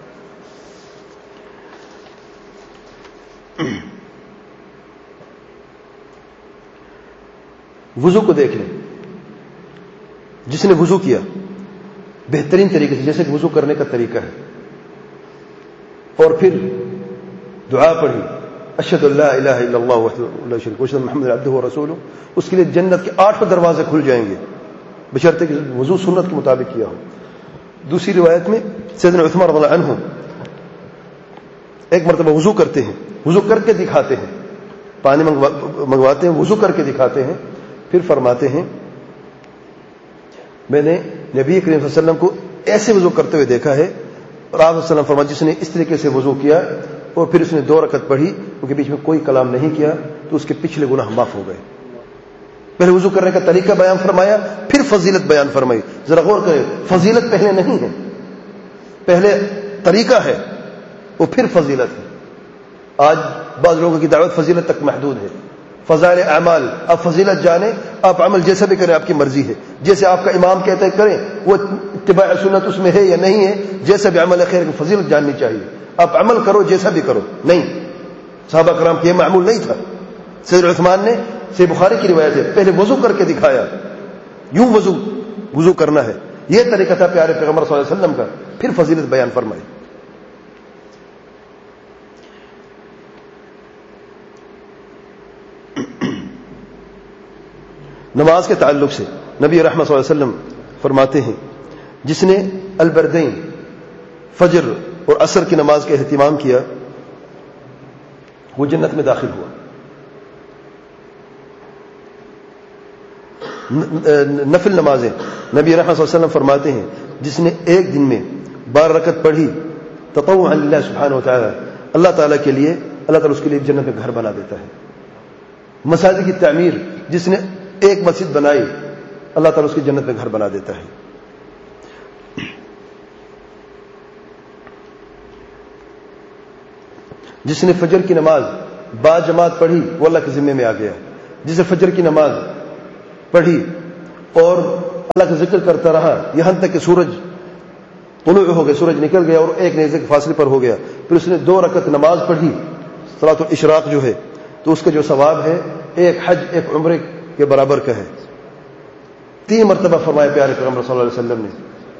وضو کو دیکھ لیں. جس نے وضو کیا بہترین طریقے سے, جیسے کہ وضو کرنے کا طریقہ ہے, اور پھر دعا پڑھی اشہد ان لا الہ الا اللہ وحدہ لا شریک لہ واشہد ان محمدا عبدہ ورسولہ, اس کے لیے جنت کے آٹھ دروازے کھل جائیں گے بشرطے کہ وضو سنت کے مطابق کیا ہو. دوسری روایت میں سیدنا عثمان رضی اللہ عنہ ایک مرتبہ وضو کرتے ہیں, وضو کر کے دکھاتے ہیں, پانی منگواتے ہیں, وضو کر کے دکھاتے ہیں, پھر فرماتے ہیں میں نے نبی کریم صلی اللہ علیہ وسلم کو ایسے وضو کرتے ہوئے دیکھا ہے. اور آپ وسلم فرمایا جس نے اس طریقے سے وضو کیا اور پھر اس نے دو رکعت پڑھی, ان کے بیچ میں کوئی کلام نہیں کیا, تو اس کے پچھلے گناہ معاف ہو گئے. پہلے وضو کرنے کا طریقہ بیان فرمایا, پھر فضیلت بیان فرمائی. ذرا غور کریں, فضیلت پہلے نہیں ہے, پہلے طریقہ ہے وہ پھر فضیلت ہے. آج بعض لوگوں کی دعوت فضیلت تک محدود ہے. فضائل اعمال, آپ فضیلت جانیں, آپ عمل جیسا بھی کریں آپ کی مرضی ہے, جیسے آپ کا امام کہتے ہیں کریں, وہ اتباع سنت اس میں ہے یا نہیں ہے, جیسا بھی عمل خیر کی فضیلت جاننی چاہیے. آپ عمل کرو جیسا بھی کرو, نہیں صحابہ کرام کے یہ معمول نہیں تھا. سید عثمان نے, صحیح بخاری کی روایت ہے, پہلے وضو کر کے دکھایا, یوں وضو وضو کرنا ہے, یہ طریقہ تھا پیارے پیغمبر صلی اللہ علیہ وسلم کا, پھر فضیلت بیان فرمائی. نماز کے تعلق سے نبی رحمت صلی اللہ علیہ وسلم فرماتے ہیں جس نے البردین فجر اور عصر کی نماز کا اہتمام کیا وہ جنت میں داخل ہوا. نفل نمازیں نبی رحمت صلی اللہ علیہ وسلم فرماتے ہیں جس نے ایک دن میں بارہ رکعت پڑھی تطوعا للہ سبحانہ وتعالی, اللہ تعالیٰ کے لیے, اللہ تعالیٰ اس کے لیے جنت میں گھر بنا دیتا ہے. مساجد کی تعمیر جس نے ایک مسجد بنائی, اللہ تعالیٰ اس کی جنت میں گھر بنا دیتا ہے. جس نے فجر کی نماز با جماعت پڑھی وہ اللہ کے ذمے میں آ گیا. جسے فجر کی نماز پڑھی اور اللہ کا ذکر کرتا رہا یہاں تک کہ سورج طلوع ہو گیا، سورج نکل گیا اور ایک نیزے کے فاصلے پر ہو گیا، پھر اس نے دو رکعت نماز پڑھی صلاۃ الاشراق جو ہے، تو اس کا جو ثواب ہے ایک حج ایک عمرے کے برابر کا ہے۔ تین مرتبہ فرمایا پیارے پیغمبر صلی اللہ علیہ وسلم نے۔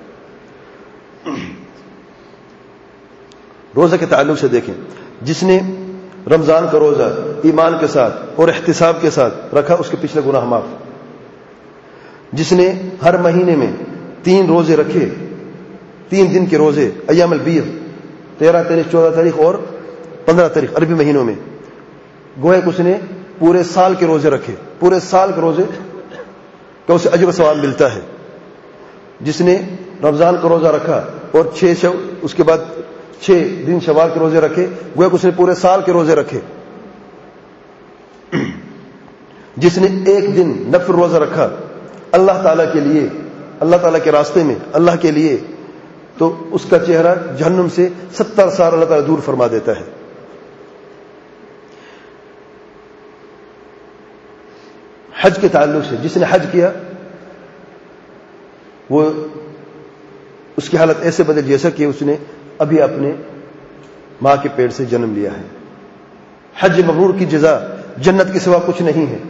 روزہ کے تعلق سے دیکھیں، جس نے رمضان کا روزہ ایمان کے ساتھ اور احتساب کے ساتھ رکھا اس کے پچھلے گناہ معاف۔ جس نے ہر مہینے میں تین روزے رکھے، تین دن کے روزے ایام البیض، تیرہ تاریخ، چودہ تاریخ اور پندرہ تاریخ عربی مہینوں میں، گویا کہ اس نے پورے سال کے روزے رکھے، پورے سال کے روزے کا اسے اجر و ثواب ملتا ہے۔ جس نے رمضان کا روزہ رکھا اور چھ شو اس کے بعد چھ دن شوال کے روزے رکھے، گویا کہ اس نے پورے سال کے روزے رکھے۔ جس نے ایک دن نفل روزہ رکھا اللہ تعالیٰ کے لیے، اللہ تعالیٰ کے راستے میں، اللہ کے لیے، تو اس کا چہرہ جہنم سے ستر سال اللہ تعالیٰ دور فرما دیتا ہے۔ حج کے تعلق سے، جس نے حج کیا وہ اس کی حالت ایسے بدل جیسا کہ اس نے ابھی اپنے ماں کے پیٹ سے جنم لیا ہے۔ حج مبرور کی جزا جنت کے سوا کچھ نہیں ہے۔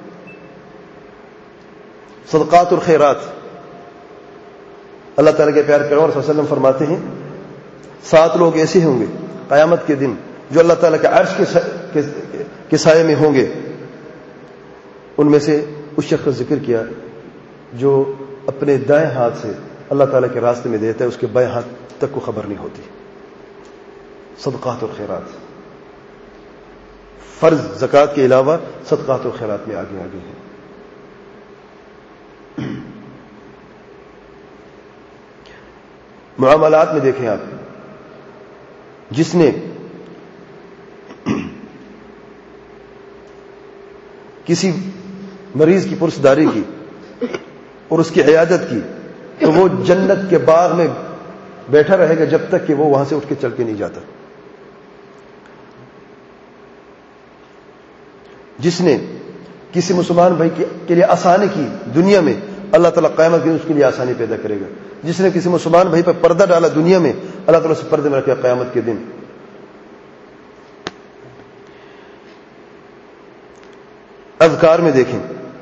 صدقات اور خیرات، اللہ تعالیٰ کے پیارے پیغمبر صلی اللہ علیہ وسلم فرماتے ہیں سات لوگ ایسے ہوں گے قیامت کے دن جو اللہ تعالیٰ کے عرش کے سائے میں ہوں گے۔ ان میں سے اس شخص کا ذکر کیا جو اپنے دائیں ہاتھ سے اللہ تعالیٰ کے راستے میں دیتا ہے، اس کے بائیں ہاتھ تک کو خبر نہیں ہوتی۔ صدقات اور خیرات، فرض زکوٰۃ کے علاوہ صدقات اور خیرات میں آگے آگے ہیں۔ معاملات میں دیکھیں آپ، جس نے کسی مریض کی پرسداری کی اور اس کی عیادت کی تو وہ جنت کے باغ میں بیٹھا رہے گا جب تک کہ وہ وہاں سے اٹھ کے چل کے نہیں جاتا۔ جس نے کسی مسلمان بھائی کے لیے آسانی کی دنیا میں، اللہ تعالیٰ قیامت کے دن اس کے لیے آسانی پیدا کرے گا۔ جس نے کسی مسلمان بھائی پر پردہ ڈالا دنیا میں، اللہ تعالیٰ سے پردے میں رکھے قیامت کے دن۔ اذکار میں دیکھیں،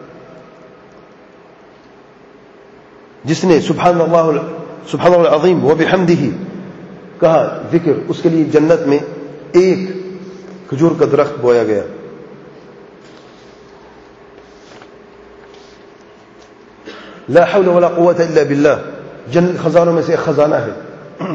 جس نے سبحان اللہ سبحان اللہ العظیم و بحمدہ کہا ذکر، اس کے لیے جنت میں ایک کھجور کا درخت بویا گیا۔ لا حول ولا قوت الا باللہ، جنت خزانوں میں سے ایک خزانہ ہے۔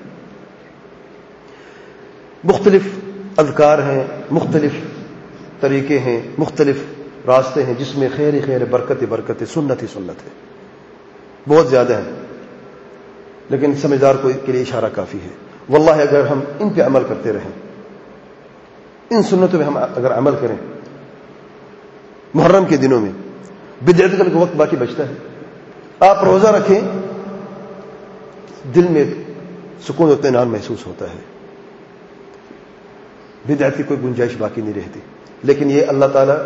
مختلف اذکار ہیں، مختلف طریقے ہیں، مختلف راستے ہیں جس میں خیر ہی خیر، برکت ہی برکت ہے، سنت ہی سنت ہے، بہت زیادہ ہیں، لیکن سمجھدار کو کے لیے اشارہ کافی ہے۔ واللہ اگر ہم ان پہ عمل کرتے رہیں، ان سنتوں پہ ہم اگر عمل کریں، محرم کے دنوں میں بدعت کا وقت باقی بچتا ہے، آپ روزہ رکھیں، دل میں سکون و اطمینان محسوس ہوتا ہے، بدعت کی کوئی گنجائش باقی نہیں رہتی۔ لیکن یہ اللہ تعالیٰ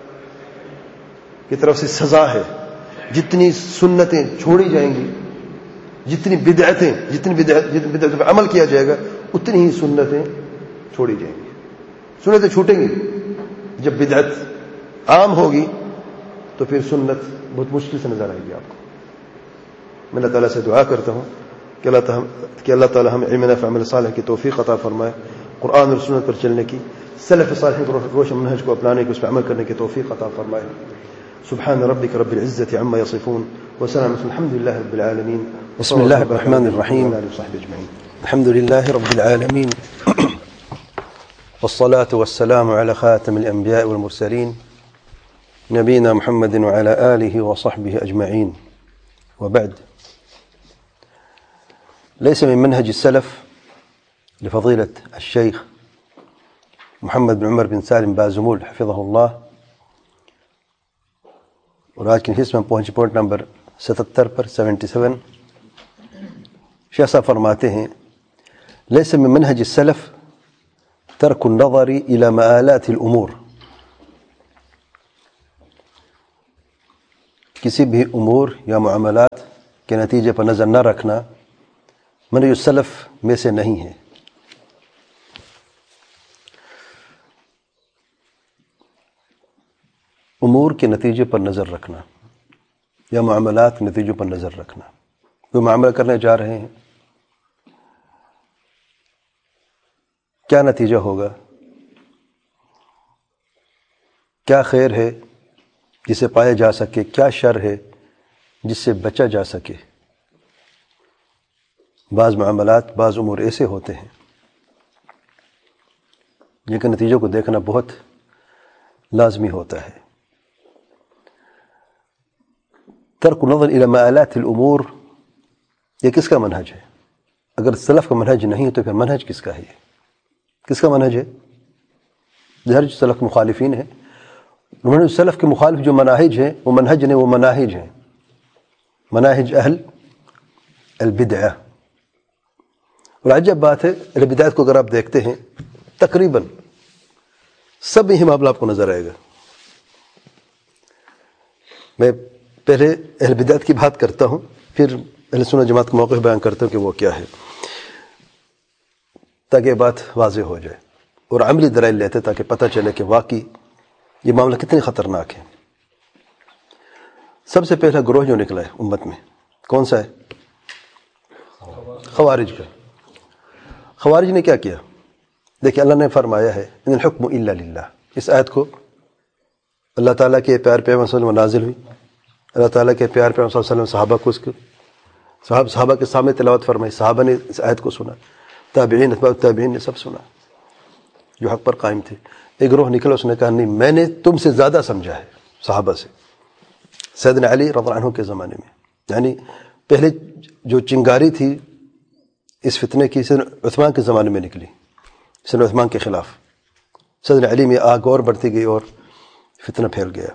کی طرف سے سزا ہے، جتنی سنتیں چھوڑی جائیں گی، جتنی بدعتیں جتنی بدعت جتنی بدعتوں پر عمل کیا جائے گا، اتنی ہی سنتیں چھوڑی جائیں گی۔ سنتیں چھوٹیں گی، جب بدعت عام ہوگی تو پھر سنت بہت مشکل سے نظر آئے گی آپ کو۔ میں اللہ تعالیٰ سے دعا کرتا ہوں کہ اللہ تعالیٰ کہ اللہ تعالیٰ ہمیں علم نافع عمل صالح کی توفیق عطا فرمائے، قرآن اور سنت پر چلنے کی، سلف صالحین کو روشن منہج کو اپنانے کی، اس پر عمل کرنے کی توفیق عطا فرمائے۔ سبحان ربك رب العزة عما يصفون وسلام الحمد لله رب العالمين۔ بسم الله الرحمن الرحيم، الحمد لله رب العالمين، والصلاة والسلام على خاتم الأنبياء والمرسلين نبينا محمد وعلى آله وصحبه أجمعين، وبعد. ليس من منهج السلف لفضيلة الشيخ محمد بن عمر بن سالم بازمول حفظه الله، اور آج کی حصہ میں پہنچے پوائنٹ نمبر ستتر پر سیونٹی سیون۔ شیخ صاحب فرماتے ہیں ليس من منهج السلف ترك النظر إلى مآلات الأمور، کسی بھی امور یا معاملات کے نتیجے پر نظر نہ رکھنا منہج السلف میں سے نہیں ہے۔ امور کے نتیجے پر نظر رکھنا یا معاملات کے نتیجوں پر نظر رکھنا، کوئی معاملہ کرنے جا رہے ہیں، کیا نتیجہ ہوگا، کیا خیر ہے جسے پایا جا سکے، کیا شر ہے جس سے بچا جا سکے۔ بعض معاملات، بعض امور ایسے ہوتے ہیں جن کے نتیجوں کو دیکھنا بہت لازمی ہوتا ہے۔ ترک نظر الی مآلات الامور، یہ کس کا منہج ہے؟ اگر سلف کا منہج نہیں ہے تو پھر منہج کس کا ہے؟ یہ کس کا منہج ہے؟ ہر سلف کے مخالفین ہیں، منہج سلف کے مخالف جو مناہج ہیں وہ منہج نہیں، وہ مناہج ہیں، مناہج اہل البدعہ۔ اور عجب بات ہے، اہل بدعت کو اگر آپ دیکھتے ہیں تقریباً سب ہی معاملہ آپ کو نظر آئے گا۔ میں پہلے اہل بدعت کی بات کرتا ہوں، پھر اہل سنت جماعت کا موقف بیان کرتا ہوں کہ وہ کیا ہے، تاکہ یہ بات واضح ہو جائے اور عملی دلائل لیتے تاکہ پتہ چلے کہ واقعی یہ معاملہ کتنی خطرناک ہے۔ سب سے پہلا گروہ جو نکلا ہے امت میں کون سا ہے؟ خوارج کا۔ خوارج نے کیا کیا؟ دیکھیں اللہ نے فرمایا ہے ان الحکم الا للہ، اس آیت کو اللہ تعالیٰ کے پیار پیغمبر صلی اللہ علیہ وسلم نازل ہوئی، اللہ تعالیٰ کے پیار پیغمبر صلی اللہ علیہ وسلم صحابہ کو اس کو صحابہ صحابہ کے سامنے تلاوت فرمائی، صحابہ نے اس آیت کو سنا، تابعین اتباع التابعین نے سب سنا جو حق پر قائم تھے۔ ایک گروہ نکلا، اس نے کہا نہیں میں نے تم سے زیادہ سمجھا ہے صحابہ سے، سیدنا علی رضی اللہ عنہ کے زمانے میں، یعنی پہلے جو چنگاری تھی اس فتنے کی سیدنا عثمان کے زمانے میں نکلی، سیدنا عثمان کے خلاف سیدنا علی میں آگ اور بڑھتی گئی اور فتنہ پھیل گیا۔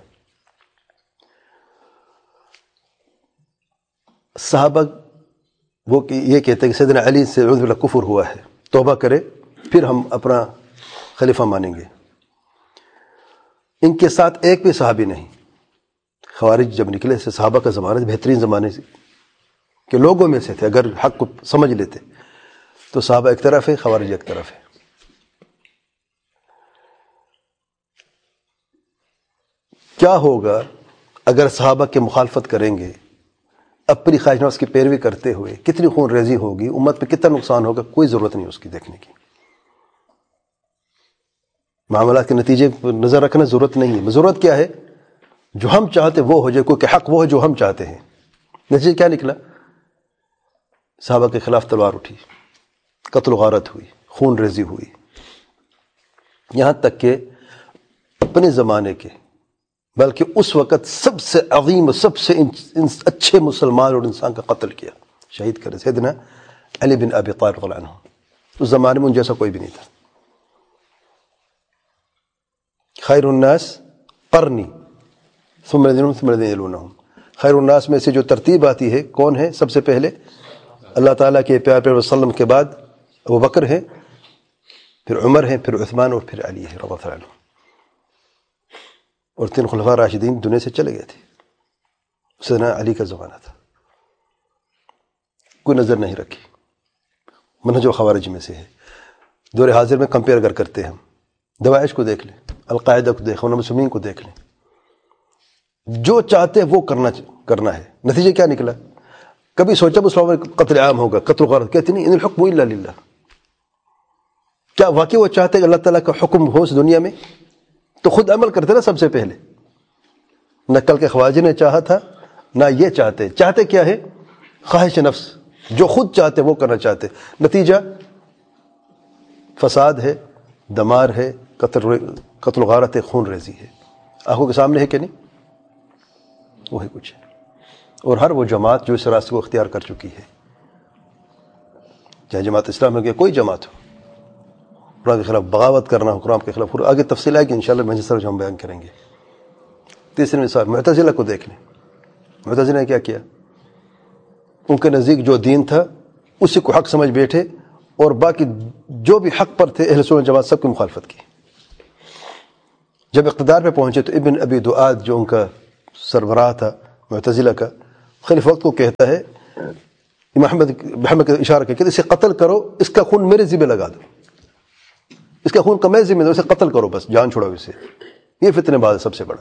صحابہ وہ یہ کہتے ہیں کہ سیدنا علی سے اعوذ باللہ کفر ہوا ہے، توبہ کرے پھر ہم اپنا خلیفہ مانیں گے۔ ان کے ساتھ ایک بھی صحابی نہیں۔ خوارج جب نکلے سے صحابہ کا زمانہ بہترین زمانے سے کہ لوگوں میں سے تھے، اگر حق کو سمجھ لیتے تو صحابہ ایک طرف ہے، خوارج ایک طرف ہے۔ کیا ہوگا اگر صحابہ کی مخالفت کریں گے، اپنی خواہش نفس کی پیروی کرتے ہوئے؟ کتنی خون ریزی ہوگی، امت پہ کتنا نقصان ہوگا، کوئی ضرورت نہیں اس کی دیکھنے کی۔ معاملات کے نتیجے پر نظر رکھنا ضرورت نہیں ہے، ضرورت کیا ہے؟ جو ہم چاہتے وہ ہو جائے، کیونکہ حق وہ ہے جو ہم چاہتے ہیں۔ نتیجے کیا نکلا؟ صحابہ کے خلاف تلوار اٹھی، قتل و غارت ہوئی، خون ریزی ہوئی، یہاں تک کہ اپنے زمانے کے بلکہ اس وقت سب سے عظیم، سب سے اچھے مسلمان اور انسان کا قتل کیا، شہید کرے، سیدنا علی بن ابی طالب رضی اللہ عنہ۔ اس زمانے میں ان جیسا کوئی بھی نہیں تھا۔ خیر الناس قرنی ثم الذین ثم الذین یلونہم، خیر الناس میں سے جو ترتیب آتی ہے کون ہے؟ سب سے پہلے اللہ تعالیٰ کے پیار پیغمبر صلی اللہ علیہ وسلم کے بعد ابو بکر ہے، پھر عمر ہے، پھر عثمان اور پھر علی ہے رضی اللہ عنہ۔ اور تین خلفاء راشدین دنیا سے چلے گئے تھے، سیدنا علی کا زمانہ تھا، کوئی نظر نہیں رکھی۔ منہج و خوارج میں سے ہے۔ دور حاضر میں کمپیئر اگر کرتے ہیں ہم، داعش کو دیکھ لیں، القاعدہ کو دیکھ لیں، مسلمین کو دیکھ لیں، جو چاہتے وہ کرنا کرنا ہے۔ نتیجہ کیا نکلا؟ کبھی سوچا مسلمان قتل عام ہوگا، قتل و غارت؟ کہتے نہیں ان الحکم الا للہ۔ کیا واقعی وہ چاہتے کہ اللہ تعالیٰ کا حکم ہو اس دنیا میں؟ تو خود عمل کرتے نا سب سے پہلے۔ نہ کل کے خواجہ نے چاہا تھا، نہ یہ چاہتے۔ چاہتے کیا ہے؟ خواہش نفس، جو خود چاہتے وہ کرنا چاہتے۔ نتیجہ فساد ہے، دمار ہے، قتل قتل و غارت ہے، خون ریزی ہے، آنکھوں کے سامنے ہے کہ نہیں؟ وہی کچھ ہے۔ اور ہر وہ جماعت جو اس راستے کو اختیار کر چکی ہے، چاہے جماعت اسلام ہو یا کوئی جماعت ہو، قرآن کے خلاف بغاوت کرنا ہو، قرآن کے خلاف، آگے تفصیل آئے گی انشاءاللہ مجلس جو ہم بیان کریں گے۔ تیسری مثال معتزلہ کو دیکھ لیں۔ معتزلہ نے کیا کیا؟ ان کے نزدیک جو دین تھا اسی کو حق سمجھ بیٹھے، اور باقی جو بھی حق پر تھے اہل سنت جماعت سب کی مخالفت کی۔ جب اقتدار پہ پہنچے تو ابن ابی دعاد جو ان کا سربراہ تھا، معتزلہ کا خلیفہ وقت کو کہتا ہے محمد محمد کا اشارہ کر کے اسے قتل کرو، اس کا خون میرے ذمہ لگا دو، اس کا خون کا میں ذمہ دو، اسے قتل کرو، بس جان چھوڑو اسے. یہ فتنہ باز سب سے بڑا.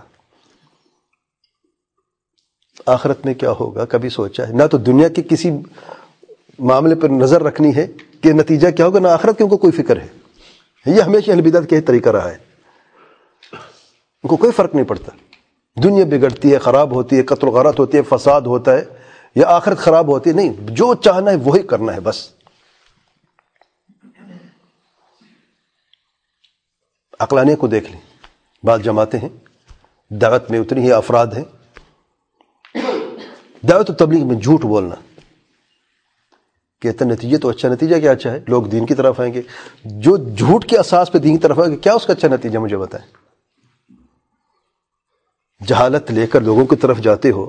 آخرت میں کیا ہوگا کبھی سوچا ہے؟ نہ تو دنیا کے کسی معاملے پر نظر رکھنی ہے کہ نتیجہ کیا ہوگا، نہ آخرت کی ان کو کوئی فکر ہے. یہ ہمیشہ اہل بدعت کا طریقہ رہا ہے، ان کو کوئی فرق نہیں پڑتا. دنیا بگڑتی ہے، خراب ہوتی ہے، قتل و غارت ہوتی ہے، فساد ہوتا ہے، یا آخرت خراب ہوتی ہے، نہیں، جو چاہنا ہے وہی کرنا ہے بس. عقلانیت کو دیکھ لیں. بعض جماعتیں ہیں دعوت میں اتنی ہی افراد ہیں، دعوت و تبلیغ میں جھوٹ بولنا، کہتے ہیں نتیجہ تو اچھا، نتیجہ کیا اچھا ہے؟ لوگ دین کی طرف آئیں گے. جو جھوٹ کے اساس پہ دین کی طرف آئیں گے، کیا اس کا اچھا نتیجہ مجھے بتائیں. جہالت لے کر لوگوں کی طرف جاتے ہو،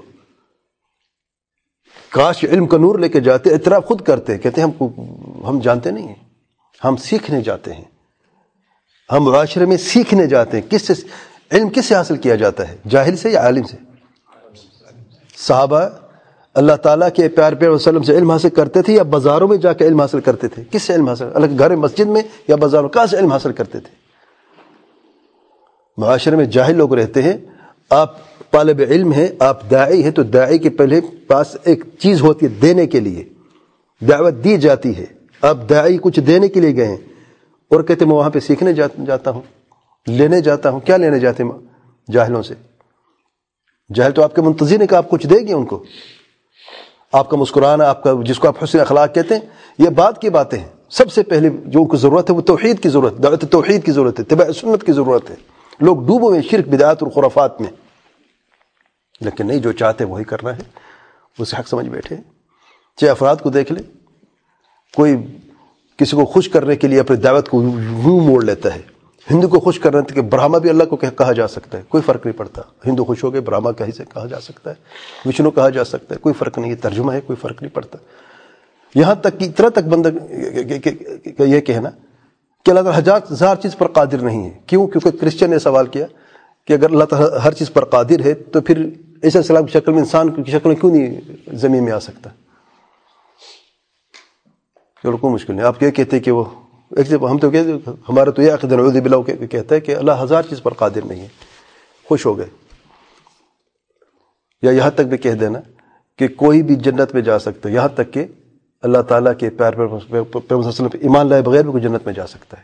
کاش علم کا نور لے کے جاتے. اعتراف خود کرتے، کہتے ہیں ہم ہم جانتے نہیں ہیں، ہم سیکھنے جاتے ہیں، ہم معاشرے میں سیکھنے جاتے ہیں. کس سے علم کس سے حاصل کیا جاتا ہے؟ جاہل سے یا عالم سے؟ صحابہ اللہ تعالیٰ کے پیار پیار وسلم سے علم حاصل کرتے تھے یا بازاروں میں جا کے علم حاصل کرتے تھے؟ کس سے علم حاصل؟ اللہ کے گھر مسجد میں یا بازاروں؟ کہاں سے علم حاصل کرتے تھے؟ معاشرے میں جاہل لوگ رہتے ہیں. آپ طالب علم ہیں، آپ داعی ہیں، تو داعی کے پہلے پاس ایک چیز ہوتی ہے دینے کے لیے، دعوت دی جاتی ہے. آپ داعی کچھ دینے کے لیے گئے ہیں اور کہتے ہیں میں وہاں پہ سیکھنے جاتا ہوں، لینے جاتا ہوں. کیا لینے جاتے ہیں جاہلوں سے؟ جاہل تو آپ کے منتظر ہیں کہ آپ کچھ دے گے ان کو. آپ کا مسکرانا، آپ کا جس کو آپ حسن اخلاق کہتے ہیں، یہ بعد کی باتیں ہیں. سب سے پہلے جو ان کو ضرورت ہے وہ توحید کی ضرورت، دعوت توحید کی ضرورت ہے، اتباع سنت کی ضرورت ہے. لوگ ڈوبو ہیں شرک، بدعات اور خرافات میں، لیکن نہیں، جو چاہتے وہی کرنا ہے، اسے حق سمجھ بیٹھے. چاہے افراد کو دیکھ لیں، کوئی کسی کو خوش کرنے کے لیے اپنی دعوت کو یوں موڑ لیتا ہے. ہندو کو خوش کرنے کے برہما بھی اللہ کو کہا جا سکتا ہے، کوئی فرق نہیں پڑتا. ہندو خوش ہو گئے، برہما کہیں سے کہا جا سکتا ہے، وشنو کہا جا سکتا ہے، کوئی فرق نہیں ہے. ترجمہ ہے، کوئی فرق نہیں پڑتا. یہاں تک کہ اتنا تک بندہ یہ کہنا کہ اللہ تعالیٰ ہزار ہزار چیز پر قادر نہیں ہے. کیوں؟ کیونکہ کرسچن نے سوال کیا کہ اگر اللہ تعالیٰ ہر چیز پر قادر ہے تو پھر عیسیٰ السلام کی شکل میں انسان کی شکل میں کیوں نہیں زمین میں آ سکتا؟ چلو کوئی مشکل نہیں. آپ کیا کہتے کہ وہ ہم تو کہتے ہمارا تو یہ عقیدہ نعوذ باللہ کہتا ہے کہ اللہ ہزار چیز پر قادر نہیں ہے. خوش ہو گئے. یا یہاں تک بھی کہہ دینا کہ کوئی بھی جنت میں جا سکتا ہے، یہاں تک کہ اللہ تعالیٰ کے پیار پر ایمان لائے بغیر بھی کوئی جنت میں جا سکتا ہے.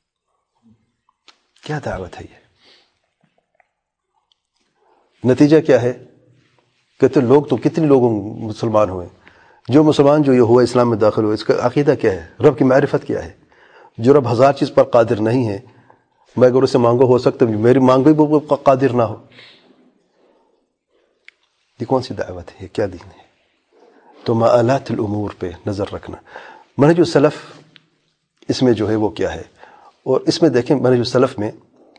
کیا دعوت ہے یہ؟ نتیجہ کیا ہے؟ کہتے لوگ تو کتنے لوگ مسلمان ہوئے، جو مسلمان جو یہ ہوا اسلام میں داخل ہوئے، اس کا عقیدہ کیا ہے؟ رب کی معرفت کیا ہے؟ جو رب ہزار چیز پر قادر نہیں ہے، میں اگر اسے مانگو ہو سکتا ہے میری مانگو بھی وہ قادر نہ ہو. یہ کون سی دعوت ہے؟ کیا دین ہے؟ تو مآلات الامور پہ نظر رکھنا. منہج السلف اس میں جو ہے وہ کیا ہے؟ اور اس میں دیکھیں منہج السلف میں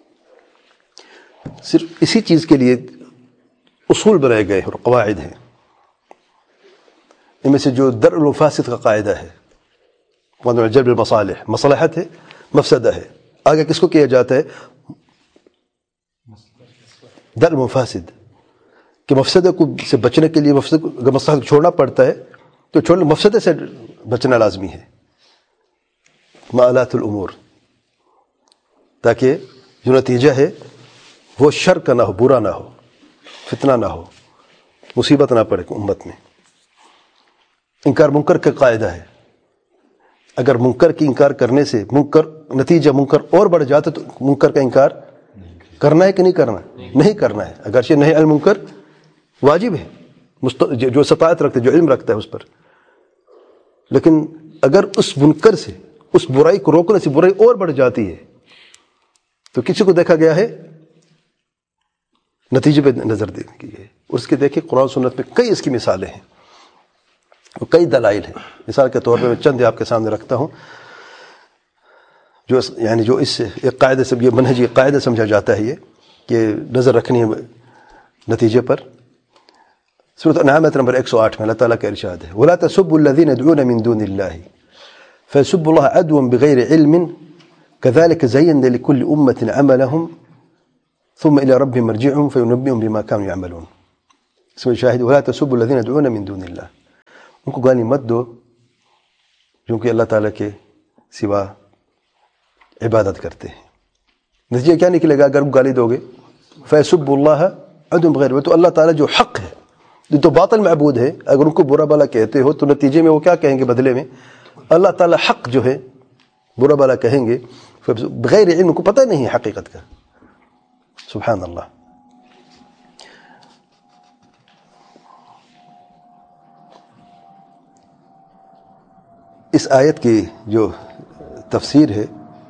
صرف اسی چیز کے لیے اصول بنائے گئے اور قواعد ہیں. ان میں سے جو درء المفاسد کا قاعدہ ہے، جلب المصالح، مصلحت ہے، مفسدہ ہے. آگے کس کو کیا جاتا ہے؟ درء المفاسد، کہ مفسدہ کو سے بچنے کے لیے مفسد کو اگر مصلحت کو چھوڑنا پڑتا ہے تو چھوڑنا، مفسدہ سے بچنا لازمی ہے. مآلات الامور، تاکہ جو نتیجہ ہے وہ شر کا نہ ہو، برا نہ ہو، فتنہ نہ ہو، مصیبت نہ پڑے امت میں. انکار منکر کا قاعدہ ہے، اگر منکر کی انکار کرنے سے منکر نتیجہ منکر اور بڑھ جاتا تو منکر کا انکار کرنا ہے کہ نہیں کرنا؟ نہیں کرنا ہے. اگرچہ نہی عن المنکر واجب ہے، جو استطاعت رکھتا ہے، جو علم رکھتا ہے اس پر، لیکن اگر اس منکر سے، اس برائی کو روکنے سے برائی اور بڑھ جاتی ہے تو کسی کو دیکھا گیا ہے نتیجے پہ نظر دینے کی ہے. اس کے دیکھیں قرآن سنت میں کئی اس کی مثالیں ہیں اور کئی دلائل ہیں. مثال کے طور پہ میں چند آپ کے سامنے رکھتا ہوں جو یعنی جو اس ایک قاعدے سے، یہ منہجی قاعدہ سمجھا جاتا ہے یہ کہ نظر رکھنی ہے نتیجے پر. سورۃ انعام نمبر ایک سو آٹھ میں اللہ تعالیٰ کا ارشاد ہے وَلَا تَسُبُّوا الَّذِينَ يَدْعُونَ مِن دُونِ اللَّهِ فَيَسُبُّوا اللَّهَ عَدْوًا بِغَيْرِ عِلْمٍ كَذَلِكَ زَيَّنَّا لِكُلِّ أُمَّةٍ عَمَلَهُمْ ثُمَّ إِلَى رَبِّهِمْ مَرْجِعُهُمْ فَيُنَبِّئُهُم بِمَا كَانُوا يَعْمَلُونَ. اس میں شاہد ولا تسبوا الذين يدعون من دون اللہ، ان کو گالی مت دو جو کہ اللہ تعالیٰ کے سوا عبادت کرتے ہیں. نتیجہ کیا نکلے گا اگر گالی دو گے؟ فَيَسُبُّ اللَّهَ عَدْوًا بِغَيْرِ، تو اللہ تعالیٰ جو حق ہے، جو تو باطل معبود ہے، اگر ان کو برا بھلا کہتے ہو تو نتیجے میں وہ کیا کہیں گے بدلے میں؟ اللہ تعالیٰ حق جو ہے برا بھلا کہیں گے بغیر علم، کو پتہ نہیں ہے حقیقت کا. سبحان اللہ. اس آیت کی جو تفسیر ہے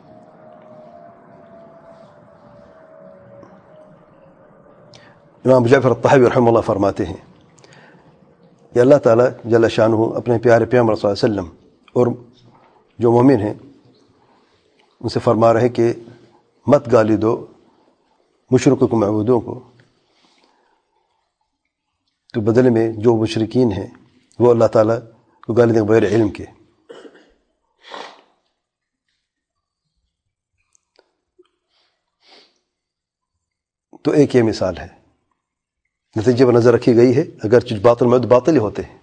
امام ابو جعفر الطحاوی رحمہ اللہ فرماتے ہیں کہ اللہ تعالیٰ جل شانہ اپنے پیارے پیغمبر صلی اللہ علیہ وسلم اور جو مومن ہیں ان سے فرما رہے کہ مت گالی دو مشرکوں کو، معبودوں کو، تو بدلے میں جو مشرکین ہیں وہ اللہ تعالیٰ کو گالی دیں بغیر علم کے. تو ایک یہ مثال ہے، نتیجے پر نظر رکھی گئی ہے. اگرچہ باطل میں باطل ہی ہوتے ہیں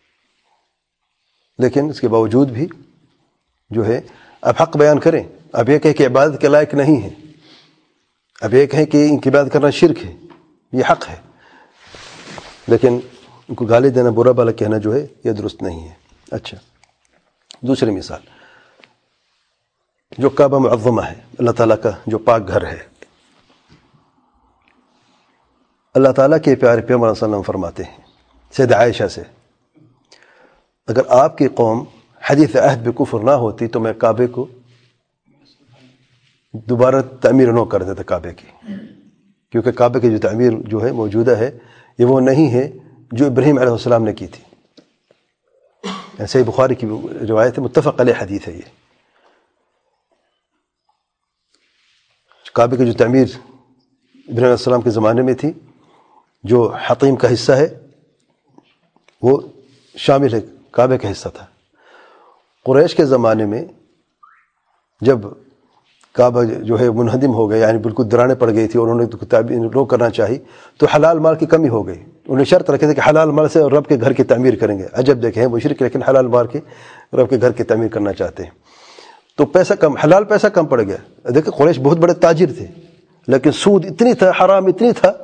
لیکن اس کے باوجود بھی جو ہے اب حق بیان کریں. اب یہ کہیں کہ عبادت کے لائق نہیں ہے، اب یہ کہیں کہ ان کی عبادت کرنا شرک ہے، یہ حق ہے، لیکن ان کو گالی دینا، برا بھلا کہنا جو ہے یہ درست نہیں ہے. اچھا، دوسری مثال، جو کعبہ معظمہ ہے، اللہ تعالیٰ کا جو پاک گھر ہے، اللہ تعالیٰ کے پیارے پیغمبر صلی اللہ علیہ وسلم فرماتے ہیں سیدہ عائشہ سے، اگر آپ کی قوم حدیث عہد بے کفر نہ ہوتی تو میں کعبے کو دوبارہ تعمیر نہ کر دیتا کعبے کی، کیونکہ کعبے کی جو تعمیر جو ہے موجودہ ہے یہ وہ نہیں ہے جو ابراہیم علیہ السلام نے کی تھی. صحیح بخاری کی روایت ہے، متفق علیہ حدیث ہے. یہ کعبے کی جو تعمیر ابراہیم علیہ السلام کے زمانے میں تھی، جو حطیم کا حصہ ہے وہ شامل ہے، کعبے کا حصہ تھا. قریش کے زمانے میں جب کعبہ جو ہے منہدم ہو گیا، یعنی بالکل درانے پڑ گئی تھی اور انہوں نے تعمیر رو کرنا چاہی، تو حلال مال کی کمی ہو گئی. انہوں نے شرط رکھے تھے کہ حلال مال سے رب کے گھر کی تعمیر کریں گے. عجب دیکھیں، مشرک لیکن حلال مال کے رب کے گھر کی تعمیر کرنا چاہتے ہیں. تو پیسہ کم، حلال پیسہ کم پڑ گیا. دیکھیں قریش بہت بڑے تاجر تھے لیکن سود اتنی تھا، حرام اتنی تھا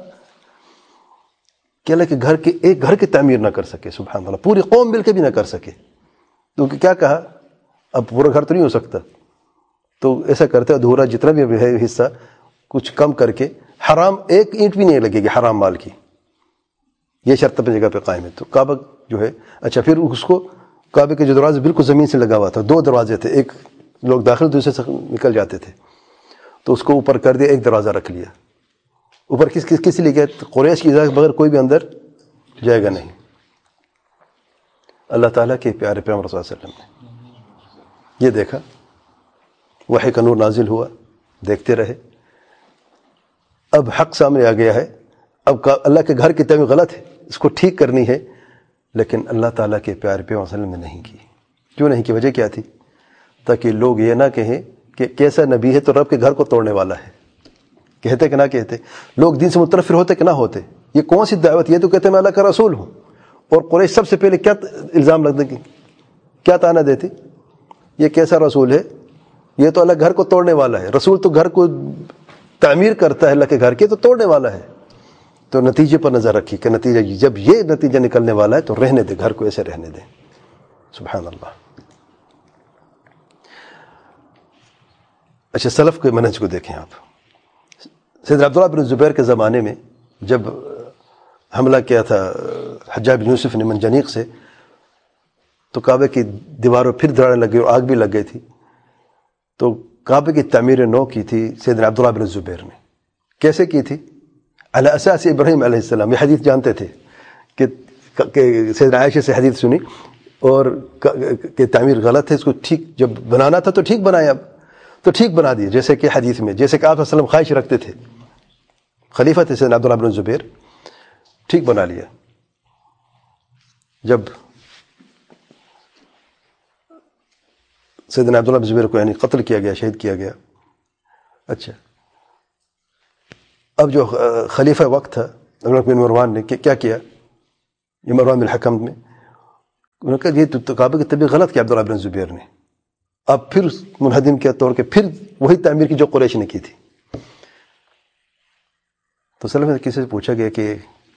کہ اللہ کے گھر کے ایک گھر کی تعمیر نہ کر سکے. سبحان اللہ، پوری قوم مل کے بھی نہ کر سکے. تو کیا کہا، اب پورا گھر تو نہیں ہو سکتا، تو ایسا کرتے ادھورا جتنا بھی ہے حصہ کچھ کم کر کے، حرام ایک اینٹ بھی نہیں لگے گی حرام مال کی، یہ شرط اپنی جگہ پہ قائم ہے. تو کعبہ جو ہے، اچھا پھر اس کو کعبے کے جو دروازے بالکل زمین سے لگا ہوا تھا، دو دروازے تھے، ایک لوگ داخل دوسرے سے نکل جاتے تھے، تو اس کو اوپر کر دیا، ایک دروازہ رکھ لیا اوپر. کس کس کس لیے گیا؟ قریش کی اجازت بغیر کوئی بھی اندر جائے گا نہیں. اللہ تعالیٰ کے پیارے پیغمبر صلی اللہ علیہ وسلم نے یہ دیکھا، وحی کا نور نازل ہوا، دیکھتے رہے. اب حق سامنے آ گیا ہے، اب اللہ کے گھر کی تعمیر غلط ہے، اس کو ٹھیک کرنی ہے، لیکن اللہ تعالیٰ کے پیارے پیغمبر صلی اللہ علیہ وسلم نے نہیں کی. کیوں نہیں کی؟ وجہ کیا تھی؟ تاکہ لوگ یہ نہ کہیں کہ کیسا نبی ہے تو رب کے گھر کو توڑنے والا ہے. کہتے کہ نہ کہتے؟ لوگ دین سے متنفر ہوتے کہ نہ ہوتے؟ یہ کون سی دعوت؟ یہ تو کہتے میں اللہ کا رسول ہوں. اور قریش سب سے پہلے کیا الزام لگتے، کیا تانا دیتی؟ یہ کیسا رسول ہے، یہ تو اللہ گھر کو توڑنے والا ہے. رسول تو گھر کو تعمیر کرتا ہے، اللہ کے گھر کے تو توڑنے والا ہے. تو نتیجے پر نظر رکھی کہ نتیجہ جب یہ نتیجہ نکلنے والا ہے تو رہنے دے، گھر کو ایسے رہنے دے. سبحان اللہ. اچھا، سلف کے منہج کو دیکھیں آپ. سیدنا عبداللہ بن زبیر کے زمانے میں جب حملہ کیا تھا حجاج بن یوسف نے منجنیق سے، تو کعبے کی دیواروں پھر دراڑیں لگ گئی اور آگ بھی لگ گئی تھی. تو کعبے کی تعمیر نو کی تھی سیدنا عبداللہ بن زبیر نے. کیسے کی تھی؟ علی اساس ابراہیم علیہ السلام. یہ حدیث جانتے تھے کہ سیدنا عائشہ سے حدیث سنی اور کہ تعمیر غلط ہے، اس کو ٹھیک جب بنانا تھا تو ٹھیک بنایا، تو ٹھیک بنا دیے. جیسے کہ حدیث میں، جیسے کہ آپ صلی اللہ علیہ وسلم خواہش رکھتے تھے، خلیفہ تھے سیدنا عبداللہ بن زبیر، ٹھیک بنا لیا. جب سیدنا عبداللہ بن زبیر کو یعنی قتل کیا گیا، شہید کیا گیا. اچھا، اب جو خلیفہ وقت تھا عمر بن مروان نے کیا کیا؟ یہ مروان بن الحکم میں انہوں نے کہا یہ تو کعبے کی طبیعت غلط کیا عبداللہ بن زبیر نے، اب پھر منہدم کیا توڑ کے پھر وہی تعمیر کی جو قریش نے کی تھی. تو سلف نے کسی سے پوچھا گیا کہ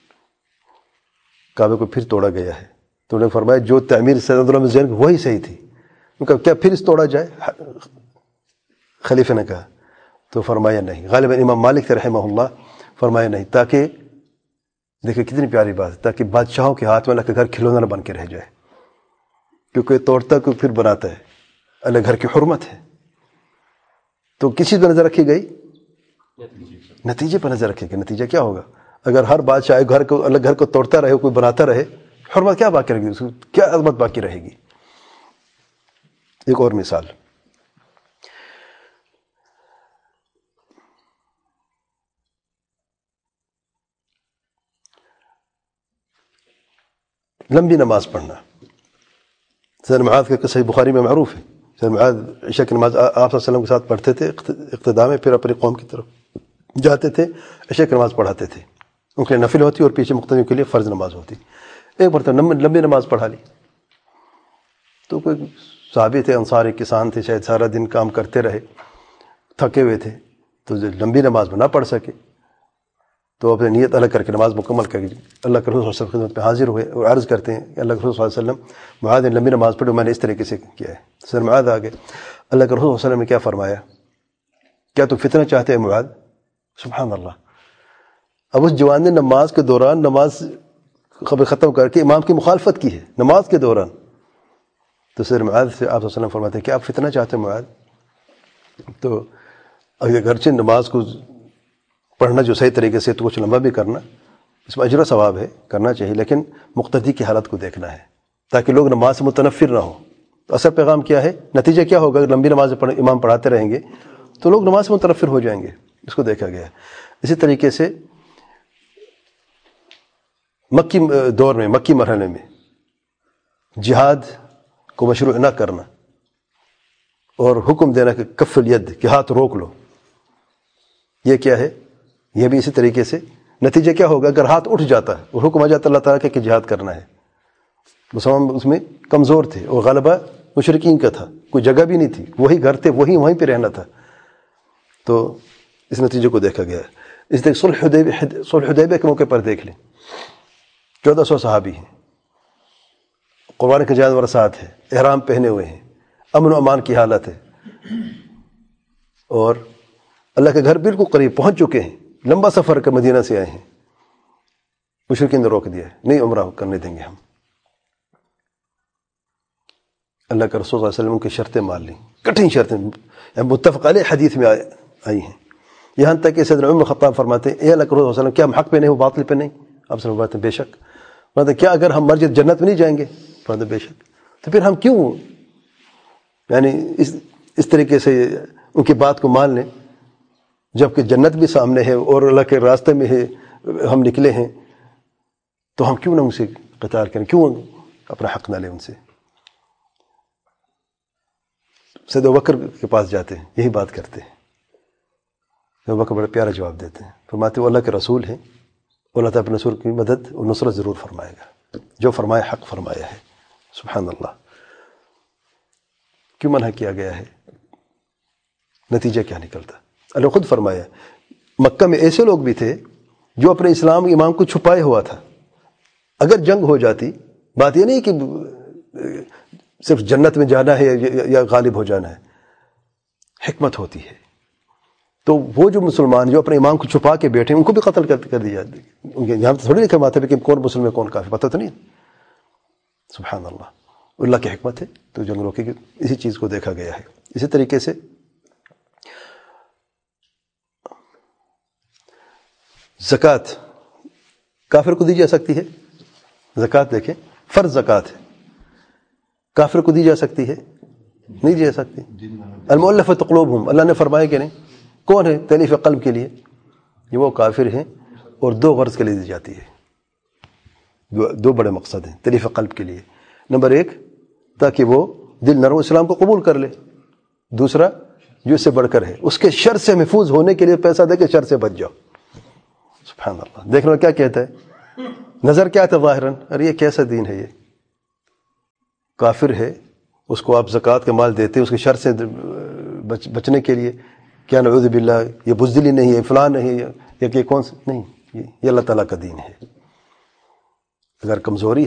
کعبے کو پھر توڑا گیا ہے، تو انہوں نے فرمایا جو تعمیر سید عبداللہ بن زبیر وہی صحیح تھی. انہوں نے کہا کیا پھر اس توڑا جائے؟ خلیفہ نے کہا، تو فرمایا نہیں. غالباً امام مالک سے رحمہ اللہ فرمایا نہیں، تاکہ دیکھیں کتنی پیاری بات ہے، تاکہ بادشاہوں کے ہاتھ میں اللہ کا گھر کھلونا نہ بن کے رہ جائے، کیونکہ توڑتا کو پھر بناتا ہے، اللہ گھر کی حرمت ہے. تو کسی پہ نظر رکھی گئی؟ نتیجے پہ نظر رکھے گی. نتیجہ کیا ہوگا؟ اگر ہر بادشاہ گھر کو اللہ گھر کو توڑتا رہے، کوئی بناتا رہے، حرمت کیا باقی رہے گی؟ اس کی کیا عظمت باقی رہے گی؟ ایک اور مثال، لمبی نماز پڑھنا. سید معاذ کا قصہ بخاری میں معروف ہے. سید معاذ عشاء کی نماز آپ صلی اللہ علیہ وسلم کے ساتھ پڑھتے تھے اقتداء میں، پھر اپنی قوم کی طرف جاتے تھے، عشاء کی نماز پڑھاتے تھے. ان کے لیے نفل ہوتی اور پیچھے مقتدیوں کے لیے فرض نماز ہوتی. ایک مرتبہ لمبی نماز پڑھا لی تو کوئی صحابی تھے، انصاری کسان تھے، شاید سارا دن کام کرتے رہے، تھکے ہوئے تھے، تو لمبی نماز میں نہ پڑھ سکے، تو اپنے نیت الگ کر کے نماز مکمل کر کے اللہ کے رسول صلی اللہ علیہ وسلم کی خدمت میں حاضر ہوئے اور عرض کرتے ہیں کہ اللہ کے رسول صلی اللہ علیہ وسلم معاذ نے لمبی نماز پڑھی، میں نے اس طریقے سے کیا ہے. سر معاذ آگے اللہ کے رسول صلی اللہ علیہ وسلم نے کیا فرمایا؟ کیا تم فتنہ چاہتے ہیں معاذ؟ سبحان اللہ. اب اس جوان نے نماز کے دوران نماز خبر ختم کر کے امام کی مخالفت کی ہے نماز کے دوران. تو سر معاذ سے آپ صلی اللہ علیہ وسلم فرماتے ہیں کہ آپ فتنہ چاہتے ہیں معاذ؟ تو اگر گرچہ نماز کو پڑھنا جو صحیح طریقے سے تو کچھ لمبا بھی کرنا، اس میں اجر و ثواب ہے، کرنا چاہیے، لیکن مقتدی کی حالت کو دیکھنا ہے تاکہ لوگ نماز سے متنفر نہ ہوں. تو اصل پیغام کیا ہے؟ نتیجہ کیا ہوگا؟ اگر لمبی نماز پڑھ امام پڑھاتے رہیں گے تو لوگ نماز سے متنفر ہو جائیں گے. اس کو دیکھا گیا ہے. اسی طریقے سے مکی دور میں، مکی مرحلے میں جہاد کو مشروع نہ کرنا اور حکم دینا کہ کف الید، کہ ہاتھ روک لو، یہ کیا ہے؟ یہ بھی اسی طریقے سے نتیجہ کیا ہوگا؟ اگر ہاتھ اٹھ جاتا ہے اور حکم آ جاتا اللہ تعالیٰ کہ جہاد کرنا ہے. مسلمان اس میں کمزور تھے اور غلبہ مشرکین کا تھا، کوئی جگہ بھی نہیں تھی، وہی گھر تھے، وہی وہیں پہ رہنا تھا. تو اس نتیجے کو دیکھا گیا ہے. اس طرح صلح حدیبیہ صلح حدیبیہ کے موقع پر دیکھ لیں، چودہ سو صحابی ہیں، قربان کے جانور ساتھ ہے، احرام پہنے ہوئے ہیں، امن و امان کی حالت ہے، اور اللہ کے گھر بالکل قریب پہنچ چکے ہیں، لمبا سفر کر مدینہ سے آئے ہیں. مشرکین نے روک دیا ہے، نہیں عمرہ کرنے دیں گے ہم. اللہ کے رسول صلی اللہ علیہ وسلم کی شرطیں مان لیں، کٹھن شرطیں متفق علیہ حدیث میں آئی ہیں. یہاں تک کہ سیدنا عمر خطاب فرماتے ہیں اے اللہ کے رسول صلی اللہ علیہ وسلم، کیا ہم حق پہ نہیں ہو، باطل پہ نہیں؟ آپ صلی اللہ علیہ وسلم بے شک. فرماتے ہیں کیا اگر ہم مر جائیں جنت میں نہیں جائیں گے؟ فرماتے ہیں بے شک. تو پھر ہم کیوں یعنی اس اس طریقے سے ان کی بات کو مان لیں جبکہ جنت بھی سامنے ہے اور اللہ کے راستے میں ہے، ہم نکلے ہیں، تو ہم کیوں نہ ان سے قتال کریں، کیوں اپنا حق نہ لیں ان سے؟ سید ابوبکر کے پاس جاتے ہیں، یہی بات کرتے ہیں. ابوبکر بڑا پیارا جواب دیتے ہیں، فرماتے وہ اللہ کے رسول ہیں، اللہ تعالیٰ اپنے رسول کی مدد اور نصرت ضرور فرمائے گا، جو فرمایا حق فرمایا ہے. سبحان اللہ. کیوں منع کیا گیا ہے؟ نتیجہ کیا نکلتا؟ اللہ خود فرمایا مکہ میں ایسے لوگ بھی تھے جو اپنے اسلام ایمان کو چھپائے ہوا تھا. اگر جنگ ہو جاتی، بات یہ نہیں کہ صرف جنت میں جانا ہے یا غالب ہو جانا ہے، حکمت ہوتی ہے. تو وہ جو مسلمان جو اپنے ایمان کو چھپا کے بیٹھے ان کو بھی قتل کر دی جاتی. ان کے یہاں تھوڑی لکھا ماتا ہے کہ کون مسلم ہے کون کافر، پتہ تو نہیں. سبحان اللہ، اللہ کی حکمت ہے. تو جنگ روکے گی، اسی چیز کو دیکھا گیا ہے. اسی طریقے سے زکوٰۃ کافر کو دی جا سکتی ہے. زکوٰۃ دیکھیں فرض زکوٰۃ ہے، کافر کو دی جا سکتی ہے؟ نہیں دی جا سکتی. المؤلفۃ قلوبہم، اللہ نے فرمایا کہ نہیں. کون ہے تألیف قلب کے لیے؟ یہ وہ کافر ہیں، اور دو غرض کے لیے دی جاتی ہے. دو, دو بڑے مقصد ہیں تألیف قلب کے لیے. نمبر ایک، تاکہ وہ دل نرم اسلام کو قبول کر لے. دوسرا، جو اس سے بڑھ کر ہے، اس کے شر سے محفوظ ہونے کے لیے پیسہ دے کے شر سے بچ جاؤ. سبحان اللہ. دیکھنا کیا کہتا ہے نظر کیا تھا ظاہراً، ارے یہ کیسا دین ہے، یہ کافر ہے، اس کو آپ زکوٰۃ کا مال دیتے اس کے شر سے بچ بچنے کے لیے، کیا نعوذ باللہ یہ بزدلی نہیں ہے، فلاں نہیں ہے، یہ کہ کون سا نہیں، یہ اللہ تعالیٰ کا دین ہے۔ اگر کمزوری